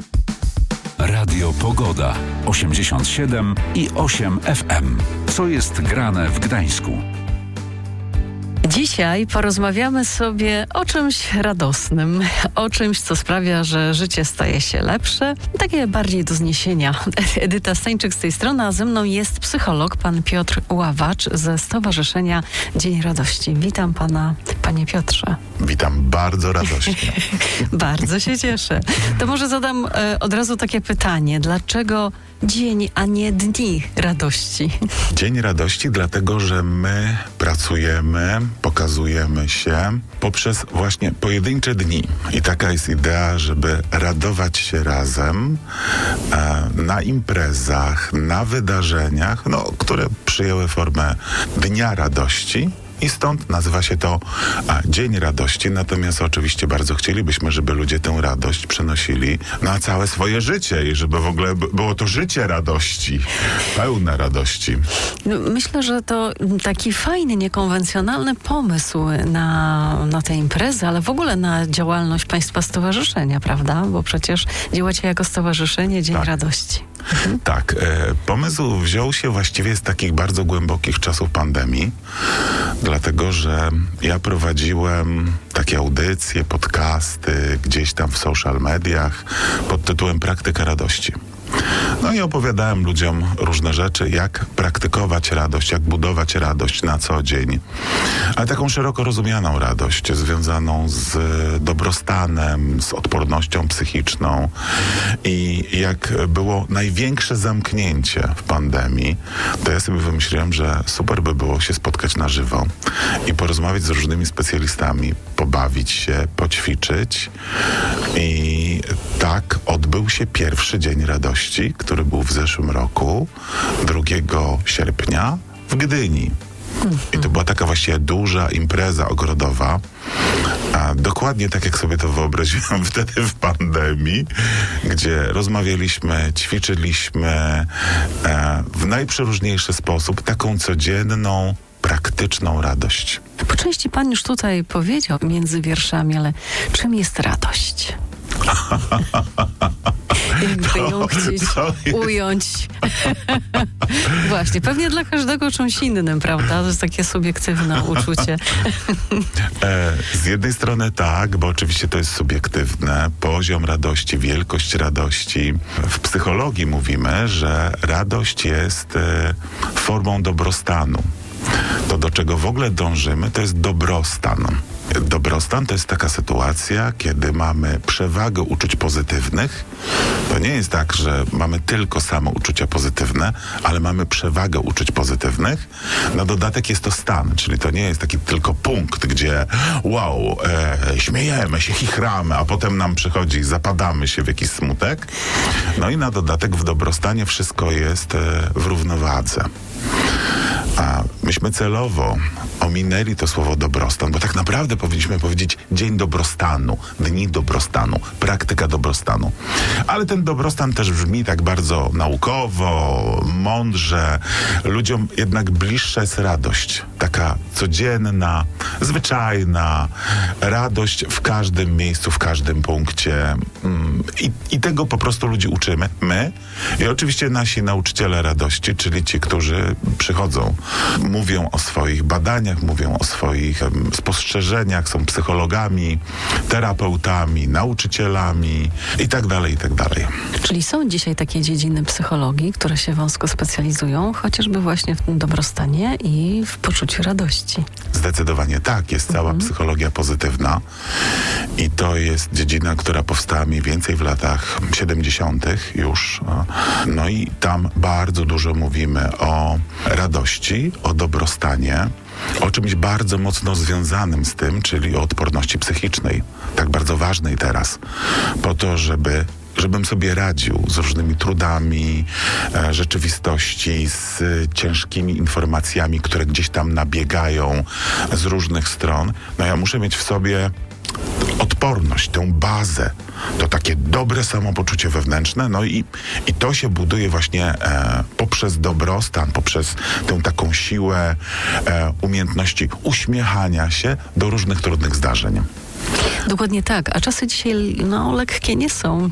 Radio Pogoda 87,8 FM. Co jest grane w Gdańsku? Dzisiaj porozmawiamy sobie o czymś radosnym, o czymś, co sprawia, że życie staje się lepsze, takie bardziej do zniesienia. Edyta Stańczyk z tej strony, a ze mną jest psycholog, pan Piotr Ławacz ze Stowarzyszenia Dzień Radości. Witam pana, panie Piotrze. Witam bardzo radośnie. Bardzo się cieszę. To może zadam od razu takie pytanie. Dlaczego dzień, a nie dni radości? Dzień radości, dlatego że my pracujemy, pokazujemy się poprzez właśnie pojedyncze dni. I taka jest idea, żeby radować się razem na imprezach, na wydarzeniach, które przyjęły formę Dnia Radości. I stąd nazywa się to Dzień Radości. Natomiast oczywiście bardzo chcielibyśmy, żeby ludzie tę radość przenosili na całe swoje życie i żeby w ogóle było to życie radości, pełne radości. Myślę, że to taki fajny, niekonwencjonalny pomysł na tę imprezę, ale w ogóle na działalność Państwa Stowarzyszenia, prawda? Bo przecież działacie jako Stowarzyszenie Dzień Radości. Tak. Pomysł wziął się właściwie z takich bardzo głębokich czasów pandemii, dlatego że ja prowadziłem takie audycje, podcasty gdzieś tam w social mediach pod tytułem Praktyka Radości. No i opowiadałem ludziom różne rzeczy, jak praktykować radość, jak budować radość na co dzień. Ale taką szeroko rozumianą radość, związaną z dobrostanem, z odpornością psychiczną. I jak było największe zamknięcie w pandemii, to ja sobie wymyśliłem, że super by było się spotkać na żywo i porozmawiać z różnymi specjalistami, pobawić się, poćwiczyć. I tak odbył się pierwszy Dzień Radości, który był w zeszłym roku, 2 sierpnia w Gdyni. I to była taka właściwie duża impreza ogrodowa, a dokładnie tak, jak sobie to wyobraziłem wtedy w pandemii, gdzie rozmawialiśmy, ćwiczyliśmy w najprzeróżniejszy sposób taką codzienną, praktyczną radość. Po części pan już tutaj powiedział między wierszami, ale czym jest radość? jakby ją chcieć ująć. Właśnie, pewnie dla każdego czymś innym, prawda? To jest takie subiektywne uczucie. Z jednej strony tak, bo oczywiście to jest subiektywne. Poziom radości, wielkość radości. W psychologii mówimy, że radość jest formą dobrostanu. To, do czego w ogóle dążymy, to jest dobrostan. Dobrostan to jest taka sytuacja, kiedy mamy przewagę uczuć pozytywnych. To nie jest tak, że mamy tylko same uczucia pozytywne, ale mamy przewagę uczuć pozytywnych. Na dodatek jest to stan, czyli to nie jest taki tylko punkt, gdzie wow, śmiejemy się, chichramy, a potem nam przychodzi, zapadamy się w jakiś smutek. No i na dodatek w dobrostanie wszystko jest w równowadze. A myśmy celowo ominęli to słowo dobrostan, bo tak naprawdę powinniśmy powiedzieć dzień dobrostanu, dni dobrostanu, praktyka dobrostanu. Ale ten dobrostan też brzmi tak bardzo naukowo, mądrze. Ludziom jednak bliższa jest radość. Taka codzienna, zwyczajna radość w każdym miejscu, w każdym punkcie. I tego po prostu ludzi uczymy. My i oczywiście nasi nauczyciele radości, czyli ci, którzy przychodzą, mówią o swoich badaniach, mówią o swoich spostrzeżeniach, są psychologami, terapeutami, nauczycielami i tak dalej, i tak dalej. Czyli są dzisiaj takie dziedziny psychologii, które się wąsko specjalizują, chociażby właśnie w tym dobrostanie i w poczuciu radości. Zdecydowanie tak. Jest cała psychologia pozytywna i to jest dziedzina, która powstała mniej więcej w latach 70. już. No i tam bardzo dużo mówimy o radości, o dobrostanie, o czymś bardzo mocno związanym z tym, czyli o odporności psychicznej, tak bardzo ważnej teraz, po to, żebym sobie radził z różnymi trudami rzeczywistości, z ciężkimi informacjami, które gdzieś tam nabiegają z różnych stron. No ja muszę mieć w sobie odporność, tę bazę, to takie dobre samopoczucie wewnętrzne, no i to się buduje właśnie poprzez dobrostan, poprzez tę taką siłę umiejętności uśmiechania się do różnych trudnych zdarzeń. Dokładnie tak, a czasy dzisiaj lekkie nie są,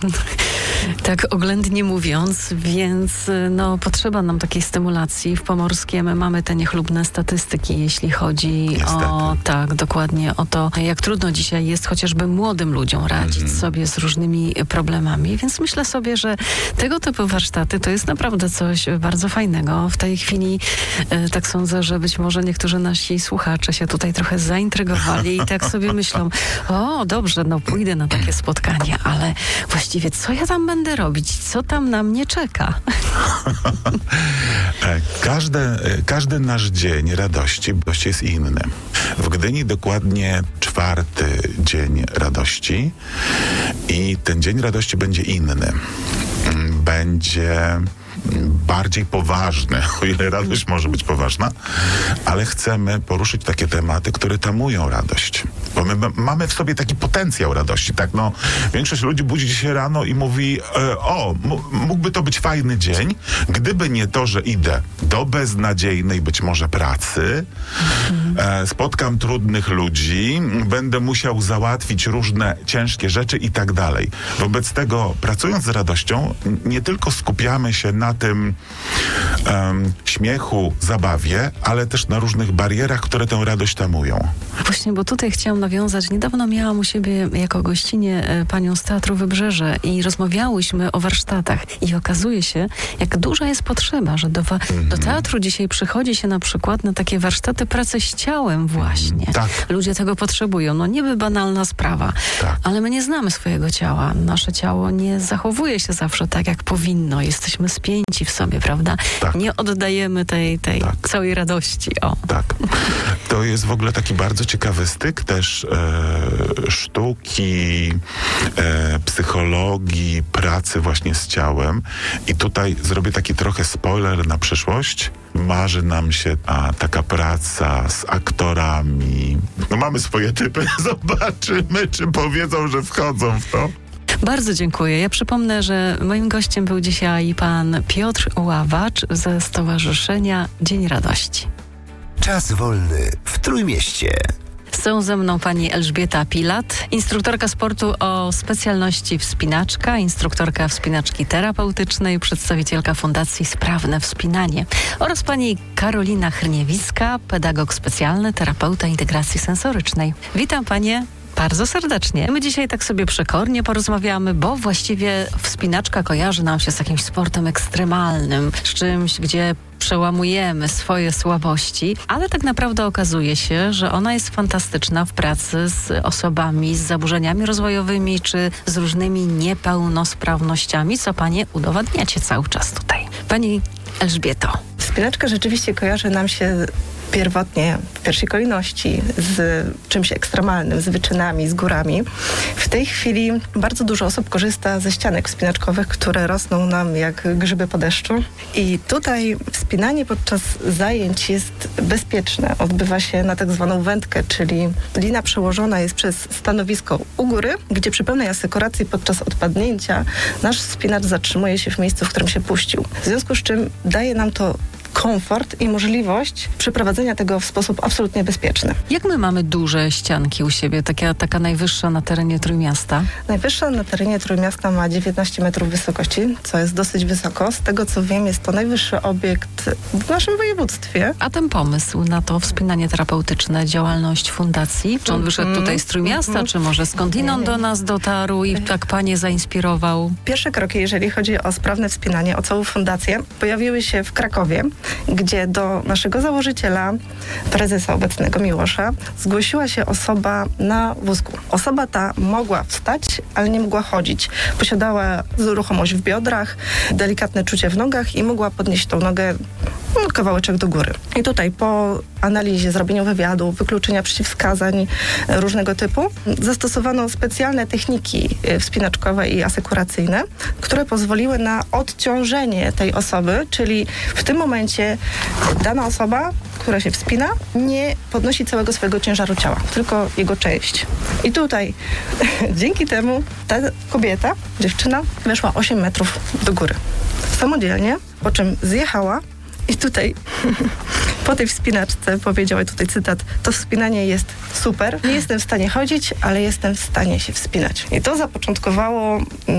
tak oględnie mówiąc, więc potrzeba nam takiej stymulacji. W Pomorskiem mamy te niechlubne statystyki, jeśli chodzi dokładnie o to, jak trudno dzisiaj jest chociażby młodym ludziom radzić sobie z różnymi problemami, więc myślę sobie, że tego typu warsztaty to jest naprawdę coś bardzo fajnego. W tej chwili tak sądzę, że być może niektórzy nasi słuchacze się tutaj trochę zaintrygowali i tak sobie myślą, o dobrze, pójdę na takie spotkanie, ale właściwie co ja tam będę robić? Co tam na mnie czeka? Każdy nasz dzień radości jest inny. W Gdyni dokładnie 4. dzień radości i ten dzień radości będzie inny. Będzie bardziej poważny, o ile radość może być poważna, ale chcemy poruszyć takie tematy, które tamują radość. Bo my mamy w sobie taki potencjał radości, tak? Większość ludzi budzi się rano i mówi, mógłby to być fajny dzień, gdyby nie to, że idę do beznadziejnej być może pracy, spotkam trudnych ludzi, będę musiał załatwić różne ciężkie rzeczy i tak dalej. Wobec tego, pracując z radością, nie tylko skupiamy się na tym śmiechu, zabawie, ale też na różnych barierach, które tę radość tamują. Właśnie, bo tutaj chciałam nawiązać. Niedawno miałam u siebie jako gościnie panią z Teatru Wybrzeże i rozmawiałyśmy o warsztatach i okazuje się, jak duża jest potrzeba, że do teatru dzisiaj przychodzi się na przykład na takie warsztaty pracy z ciałem właśnie. Tak. Ludzie tego potrzebują. Niby banalna sprawa, ale my nie znamy swojego ciała. Nasze ciało nie zachowuje się zawsze tak, jak powinno. Jesteśmy spięci w sobie, prawda? Tak. Nie oddajemy tej całej radości. Tak. To jest w ogóle taki bardzo ciekawy styk też sztuki, psychologii, pracy właśnie z ciałem. I tutaj zrobię taki trochę spoiler na przyszłość. Marzy nam się taka praca z aktorami. Mamy swoje typy. Zobaczymy, czy powiedzą, że wchodzą w to. Bardzo dziękuję. Ja przypomnę, że moim gościem był dzisiaj pan Piotr Ławacz ze Stowarzyszenia Dzień Radości. Czas wolny w Trójmieście. Są ze mną pani Elżbieta Pilat, instruktorka sportu o specjalności wspinaczka, instruktorka wspinaczki terapeutycznej, przedstawicielka Fundacji Sprawne Wspinanie oraz pani Karolina Hryniewicka, pedagog specjalny, terapeuta integracji sensorycznej. Witam panie bardzo serdecznie. My dzisiaj tak sobie przekornie porozmawiamy, bo właściwie wspinaczka kojarzy nam się z jakimś sportem ekstremalnym, z czymś, gdzie przełamujemy swoje słabości, ale tak naprawdę okazuje się, że ona jest fantastyczna w pracy z osobami z zaburzeniami rozwojowymi czy z różnymi niepełnosprawnościami, co panie udowadniacie cały czas tutaj. Pani Elżbieto. Wspinaczka rzeczywiście kojarzy nam się pierwotnie, w pierwszej kolejności z czymś ekstremalnym, z wyczynami, z górami. W tej chwili bardzo dużo osób korzysta ze ścianek wspinaczkowych, które rosną nam jak grzyby po deszczu. I tutaj wspinanie podczas zajęć jest bezpieczne. Odbywa się na tak zwaną wędkę, czyli lina przełożona jest przez stanowisko u góry, gdzie przy pełnej asekuracji podczas odpadnięcia nasz wspinacz zatrzymuje się w miejscu, w którym się puścił. W związku z czym daje nam to komfort i możliwość przeprowadzenia tego w sposób absolutnie bezpieczny. Jak my mamy duże ścianki u siebie? Taka najwyższa na terenie Trójmiasta? Najwyższa na terenie Trójmiasta ma 19 metrów wysokości, co jest dosyć wysoko. Z tego co wiem, jest to najwyższy obiekt w naszym województwie. A ten pomysł na to wspinanie terapeutyczne, działalność fundacji, czy on wyszedł tutaj z Trójmiasta, czy może skądinąd do nas dotarł i tak panie zainspirował? Pierwsze kroki, jeżeli chodzi o sprawne wspinanie, o całą fundację, pojawiły się w Krakowie, gdzie do naszego założyciela, prezesa obecnego Miłosza, zgłosiła się osoba na wózku. Osoba ta mogła wstać, ale nie mogła chodzić. Posiadała ruchomość w biodrach, delikatne czucie w nogach i mogła podnieść tą nogę kawałeczek do góry. I tutaj po analizie, zrobieniu wywiadu, wykluczenia przeciwwskazań różnego typu, zastosowano specjalne techniki wspinaczkowe i asekuracyjne, które pozwoliły na odciążenie tej osoby, czyli w tym momencie dana osoba, która się wspina, nie podnosi całego swojego ciężaru ciała, tylko jego część. I tutaj dzięki temu ta kobieta, dziewczyna, weszła 8 metrów do góry. Samodzielnie, po czym zjechała i tutaj po tej wspinaczce powiedziała, tutaj cytat, to wspinanie jest super. Nie jestem w stanie chodzić, ale jestem w stanie się wspinać. I to zapoczątkowało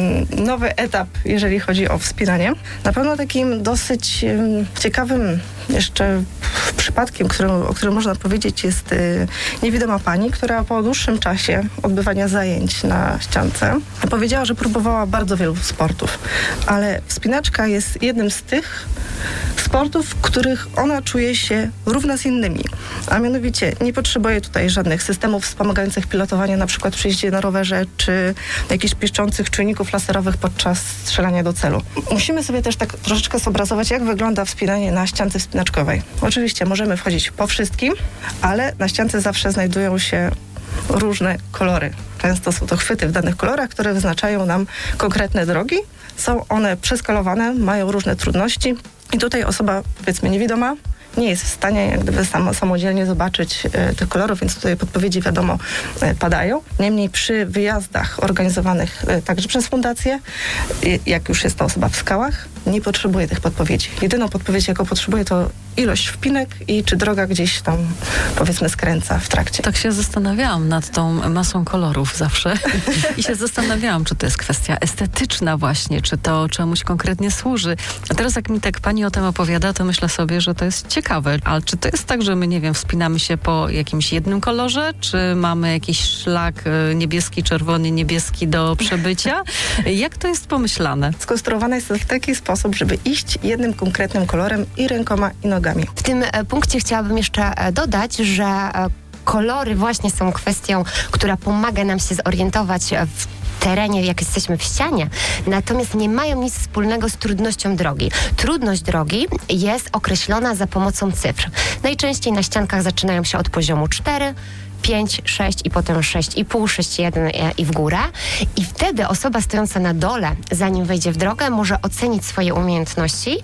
nowy etap, jeżeli chodzi o wspinanie. Na pewno takim dosyć ciekawym jeszcze przypadkiem, o którym można powiedzieć, jest niewidoma pani, która po dłuższym czasie odbywania zajęć na ściance powiedziała, że próbowała bardzo wielu sportów, ale wspinaczka jest jednym z tych sportów, w których ona czuje się równa z innymi. A mianowicie nie potrzebuje tutaj żadnych systemów wspomagających pilotowanie, na przykład przy jeździe na rowerze, czy jakichś piszczących czujników laserowych podczas strzelania do celu. Musimy sobie też tak troszeczkę zobrazować, jak wygląda wspinanie na ściance wspinaczkowej. Oczywiście możemy wchodzić po wszystkim, ale na ściance zawsze znajdują się różne kolory. Często są to chwyty w danych kolorach, które wyznaczają nam konkretne drogi. Są one przeskalowane, mają różne trudności i tutaj osoba, powiedzmy, niewidoma nie jest w stanie jak gdyby samodzielnie zobaczyć tych kolorów, więc tutaj podpowiedzi wiadomo padają. Niemniej przy wyjazdach organizowanych także przez fundację, jak już jest to osoba w skałach, nie potrzebuje tych podpowiedzi. Jedyną podpowiedź, jaką potrzebuje, to ilość wpinek i czy droga gdzieś tam, powiedzmy, skręca w trakcie. Tak się zastanawiałam nad tą masą kolorów zawsze i się zastanawiałam, czy to jest kwestia estetyczna właśnie, czy to czemuś konkretnie służy. A teraz jak mi tak pani o tym opowiada, to myślę sobie, że to jest ciekawe. Ale czy to jest tak, że my, nie wiem, wspinamy się po jakimś jednym kolorze, czy mamy jakiś szlak niebieski, czerwony, niebieski do przebycia? Jak to jest pomyślane? Skonstruowane jest to w taki sposób, żeby iść jednym konkretnym kolorem i rękoma, i nogami. W tym punkcie chciałabym jeszcze dodać, że kolory właśnie są kwestią, która pomaga nam się zorientować w terenie, jak jesteśmy w ścianie, natomiast nie mają nic wspólnego z trudnością drogi. Trudność drogi jest określona za pomocą cyfr. Najczęściej na ściankach zaczynają się od poziomu 4, 5, 6 i potem 6,5, 6,1 i w górę. I wtedy osoba stojąca na dole, zanim wejdzie w drogę, może ocenić swoje umiejętności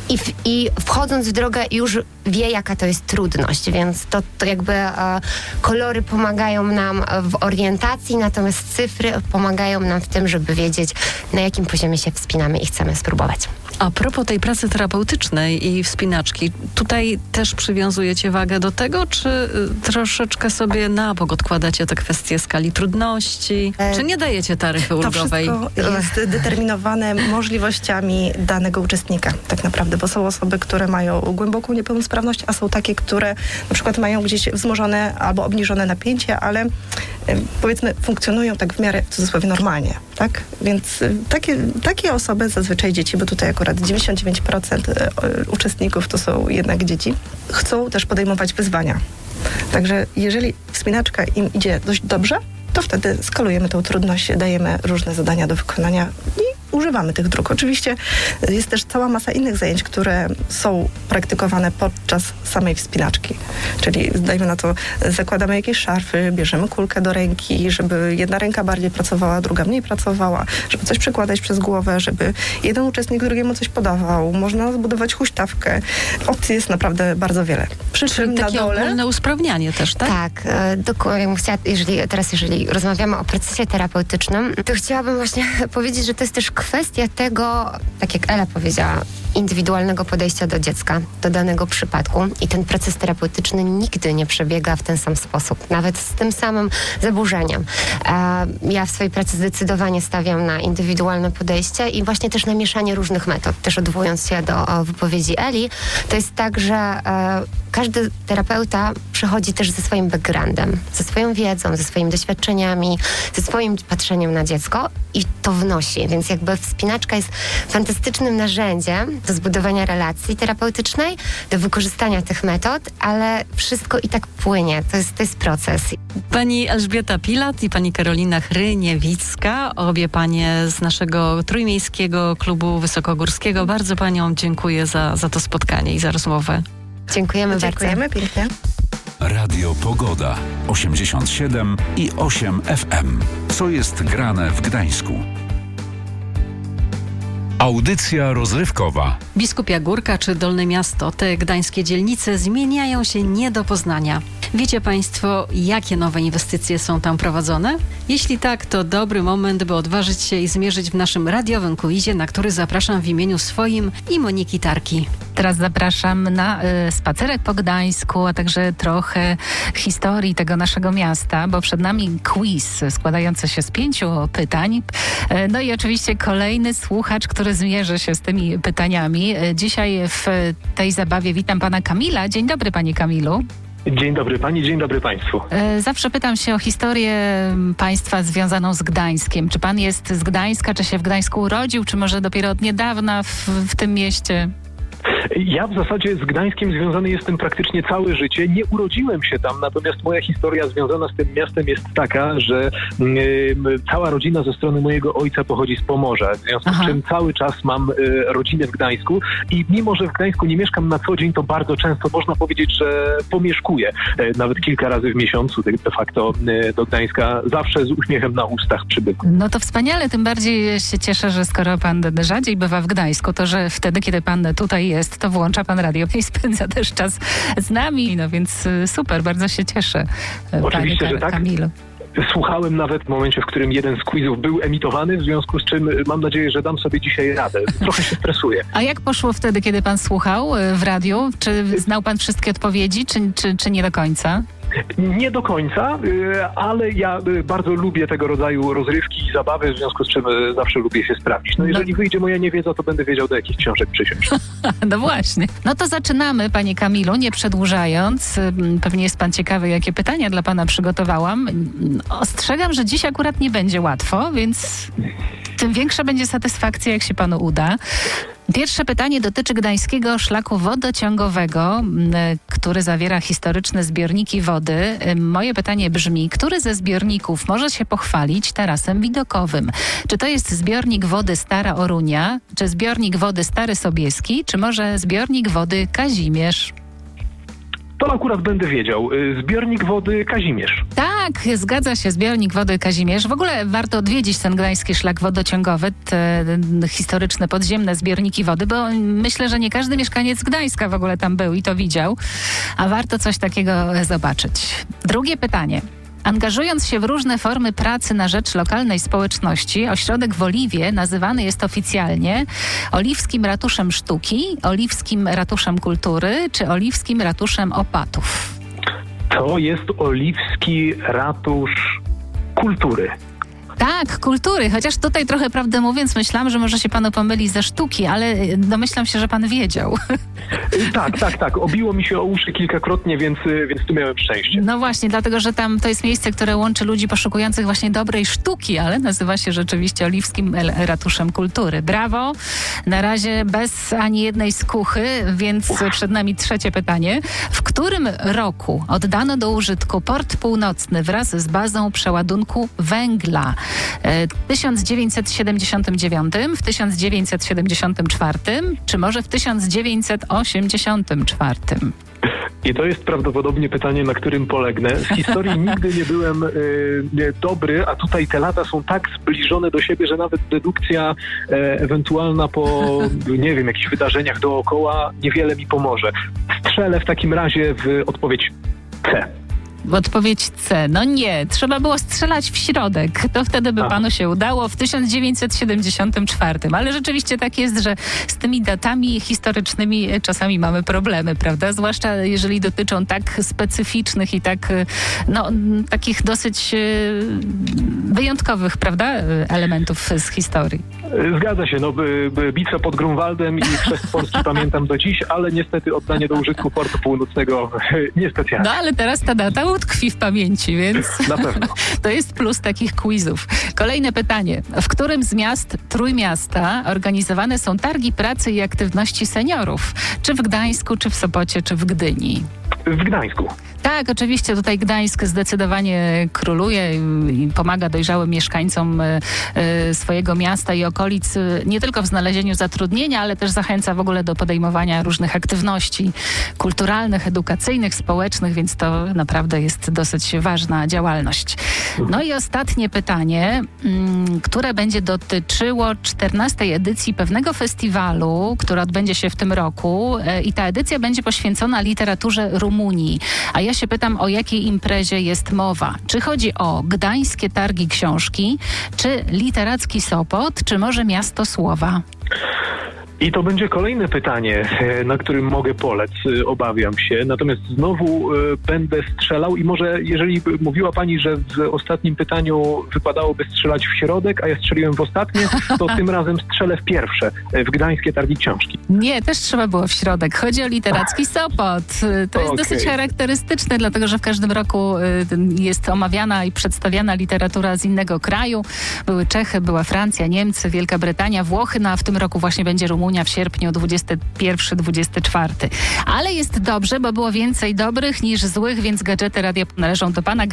i wchodząc w drogę już wie, jaka to jest trudność, więc to jakby kolory pomagają nam w orientacji, natomiast cyfry pomagają nam w tym, żeby wiedzieć, na jakim poziomie się wspinamy i chcemy spróbować. A propos tej pracy terapeutycznej i wspinaczki, tutaj też przywiązujecie wagę do tego, czy troszeczkę sobie na bok odkładacie te kwestie skali trudności? Czy nie dajecie taryfy ulgowej? To wszystko jest determinowane możliwościami danego uczestnika tak naprawdę, bo są osoby, które mają głęboką niepełnosprawność, a są takie, które na przykład mają gdzieś wzmożone albo obniżone napięcie, ale powiedzmy funkcjonują tak w miarę w cudzysłowie normalnie, tak? Więc takie osoby, zazwyczaj dzieci, bo tutaj akurat 99% uczestników to są jednak dzieci, chcą też podejmować wyzwania. Także jeżeli wspinaczka im idzie dość dobrze, to wtedy skalujemy tą trudność, dajemy różne zadania do wykonania i używamy tych dróg. Oczywiście jest też cała masa innych zajęć, które są praktykowane podczas samej wspinaczki. Czyli dajmy na to, zakładamy jakieś szarfy, bierzemy kulkę do ręki, żeby jedna ręka bardziej pracowała, druga mniej pracowała, żeby coś przekładać przez głowę, żeby jeden uczestnik drugiemu coś podawał. Można zbudować huśtawkę. Opcji jest naprawdę bardzo wiele. Przy czym na takie dole... ogólne usprawnianie też, tak? Tak. Jeżeli rozmawiamy o procesie terapeutycznym, to chciałabym właśnie powiedzieć, że to jest też kwestia tego, tak jak Ela powiedziała, indywidualnego podejścia do dziecka, do danego przypadku i ten proces terapeutyczny nigdy nie przebiega w ten sam sposób, nawet z tym samym zaburzeniem. Ja w swojej pracy zdecydowanie stawiam na indywidualne podejście i właśnie też na mieszanie różnych metod. Też odwołując się do wypowiedzi Eli, to jest tak, że każdy terapeuta przychodzi też ze swoim backgroundem, ze swoją wiedzą, ze swoimi doświadczeniami, ze swoim patrzeniem na dziecko i to wnosi, więc jakby wspinaczka jest fantastycznym narzędziem do zbudowania relacji terapeutycznej, do wykorzystania tych metod, ale wszystko i tak płynie. To jest proces. Pani Elżbieta Pilat i pani Karolina Hryniewicka, obie panie z naszego Trójmiejskiego Klubu Wysokogórskiego. Bardzo paniom dziękuję za to spotkanie i za rozmowę. Dziękujemy bardzo. Dziękujemy pięknie. Radio Pogoda 87,8 FM. Co jest grane w Gdańsku? Audycja rozrywkowa. Biskupia Górka czy Dolne Miasto, te gdańskie dzielnice zmieniają się nie do poznania. Wiecie państwo, jakie nowe inwestycje są tam prowadzone? Jeśli tak, to dobry moment, by odważyć się i zmierzyć w naszym radiowym quizie, na który zapraszam w imieniu swoim i Moniki Tarki. Teraz zapraszam na spacerek po Gdańsku, a także trochę historii tego naszego miasta, bo przed nami quiz składający się z 5 pytań. No i oczywiście kolejny słuchacz, który zmierzy się z tymi pytaniami. Dzisiaj w tej zabawie witam pana Kamila. Dzień dobry, panie Kamilu. Dzień dobry pani, dzień dobry państwu. Zawsze pytam się o historię państwa związaną z Gdańskiem. Czy pan jest z Gdańska, czy się w Gdańsku urodził, czy może dopiero od niedawna w tym mieście? Ja w zasadzie z Gdańskiem związany jestem praktycznie całe życie. Nie urodziłem się tam, natomiast moja historia związana z tym miastem jest taka, że cała rodzina ze strony mojego ojca pochodzi z Pomorza, w związku z czym cały czas mam rodzinę w Gdańsku i mimo, że w Gdańsku nie mieszkam na co dzień, to bardzo często można powiedzieć, że pomieszkuję. Nawet kilka razy w miesiącu de facto do Gdańska zawsze z uśmiechem na ustach przybywam. No to wspaniale, tym bardziej się cieszę, że skoro pan rzadziej bywa w Gdańsku, to że wtedy, kiedy pan tutaj jest, to włącza pan radio i spędza też czas z nami, no więc super, bardzo się cieszę. Oczywiście, że tak. Kamilu. Słuchałem nawet w momencie, w którym jeden z quizów był emitowany, w związku z czym mam nadzieję, że dam sobie dzisiaj radę. Trochę się stresuję. A jak poszło wtedy, kiedy pan słuchał w radiu? Czy znał pan wszystkie odpowiedzi, czy nie do końca? Nie do końca, ale ja bardzo lubię tego rodzaju rozrywki i zabawy, w związku z czym zawsze lubię się sprawdzić. No jeżeli wyjdzie moja niewiedza, to będę wiedział, do jakich książek przysiąść. No właśnie. No to zaczynamy, panie Kamilu, nie przedłużając. Pewnie jest pan ciekawy, jakie pytania dla pana przygotowałam. Ostrzegam, że dziś akurat nie będzie łatwo, więc tym większa będzie satysfakcja, jak się panu uda. Pierwsze pytanie dotyczy gdańskiego szlaku wodociągowego, który zawiera historyczne zbiorniki wody. Moje pytanie brzmi, który ze zbiorników może się pochwalić tarasem widokowym? Czy to jest zbiornik wody Stara Orunia, czy zbiornik wody Stary Sobieski, czy może zbiornik wody Kazimierz? To akurat będę wiedział. Zbiornik wody Kazimierz. Tak, zgadza się, zbiornik wody Kazimierz. W ogóle warto odwiedzić ten gdański szlak wodociągowy, te historyczne podziemne zbiorniki wody, bo myślę, że nie każdy mieszkaniec Gdańska w ogóle tam był i to widział, a warto coś takiego zobaczyć. Drugie pytanie. Angażując się w różne formy pracy na rzecz lokalnej społeczności, ośrodek w Oliwie nazywany jest oficjalnie Oliwskim Ratuszem Sztuki, Oliwskim Ratuszem Kultury czy Oliwskim Ratuszem Opatów. To jest Oliwski Ratusz Kultury. Tak, kultury, chociaż tutaj trochę, prawdę mówiąc, myślałam, że może się panu pomyli ze sztuki, ale domyślam się, że pan wiedział. Tak. Obiło mi się o uszy kilkakrotnie, więc tu miałem szczęście. No właśnie, dlatego, że tam to jest miejsce, które łączy ludzi poszukujących właśnie dobrej sztuki, ale nazywa się rzeczywiście Oliwskim Ratuszem Kultury. Brawo, na razie bez ani jednej skuchy, więc przed nami trzecie pytanie. W którym roku oddano do użytku Port Północny wraz z bazą przeładunku węgla? W 1979, w 1974 czy może w 1984? I to jest prawdopodobnie pytanie, na którym polegnę. Z historii nigdy nie byłem dobry, a tutaj te lata są tak zbliżone do siebie, że nawet dedukcja ewentualna po, nie wiem, jakichś wydarzeniach dookoła niewiele mi pomoże. Strzelę w takim razie w odpowiedź C. W odpowiedź C. No nie, trzeba było strzelać w środek. To wtedy by panu się udało w 1974. Ale rzeczywiście tak jest, że z tymi datami historycznymi czasami mamy problemy, prawda? Zwłaszcza jeżeli dotyczą tak specyficznych i tak, takich dosyć wyjątkowych, prawda, elementów z historii. Zgadza się, bitwa pod Grunwaldem i Chrzest Polski pamiętam do dziś, ale niestety oddanie do użytku Portu Północnego niespecjalnie. No ale teraz ta data utkwi w pamięci, więc na pewno. To jest plus takich quizów. Kolejne pytanie. W którym z miast Trójmiasta organizowane są targi pracy i aktywności seniorów? Czy w Gdańsku, czy w Sopocie, czy w Gdyni? W Gdańsku. Tak, oczywiście tutaj Gdańsk zdecydowanie króluje i pomaga dojrzałym mieszkańcom swojego miasta i okolic nie tylko w znalezieniu zatrudnienia, ale też zachęca w ogóle do podejmowania różnych aktywności kulturalnych, edukacyjnych, społecznych, więc to naprawdę jest dosyć ważna działalność. No i ostatnie pytanie, które będzie dotyczyło 14. edycji pewnego festiwalu, który odbędzie się w tym roku i ta edycja będzie poświęcona literaturze Rumunii. A ja się pytam, o jakiej imprezie jest mowa? Czy chodzi o Gdańskie Targi Książki, czy Literacki Sopot, czy może Miasto Słowa? I to będzie kolejne pytanie, na którym mogę polec, obawiam się. Natomiast znowu będę strzelał i może, jeżeli mówiła pani, że w ostatnim pytaniu wypadałoby strzelać w środek, a ja strzeliłem w ostatnie, to tym razem strzelę w pierwsze, w Gdańskie Targi Książki. Nie, też trzeba było w środek. Chodzi o Literacki Sopot. To jest dosyć charakterystyczne, dlatego że w każdym roku jest omawiana i przedstawiana literatura z innego kraju. Były Czechy, była Francja, Niemcy, Wielka Brytania, Włochy, no a w tym roku właśnie będzie Rumunia w sierpniu 21-24. Ale jest dobrze, bo było więcej dobrych niż złych, więc gadżety radia należą do pana.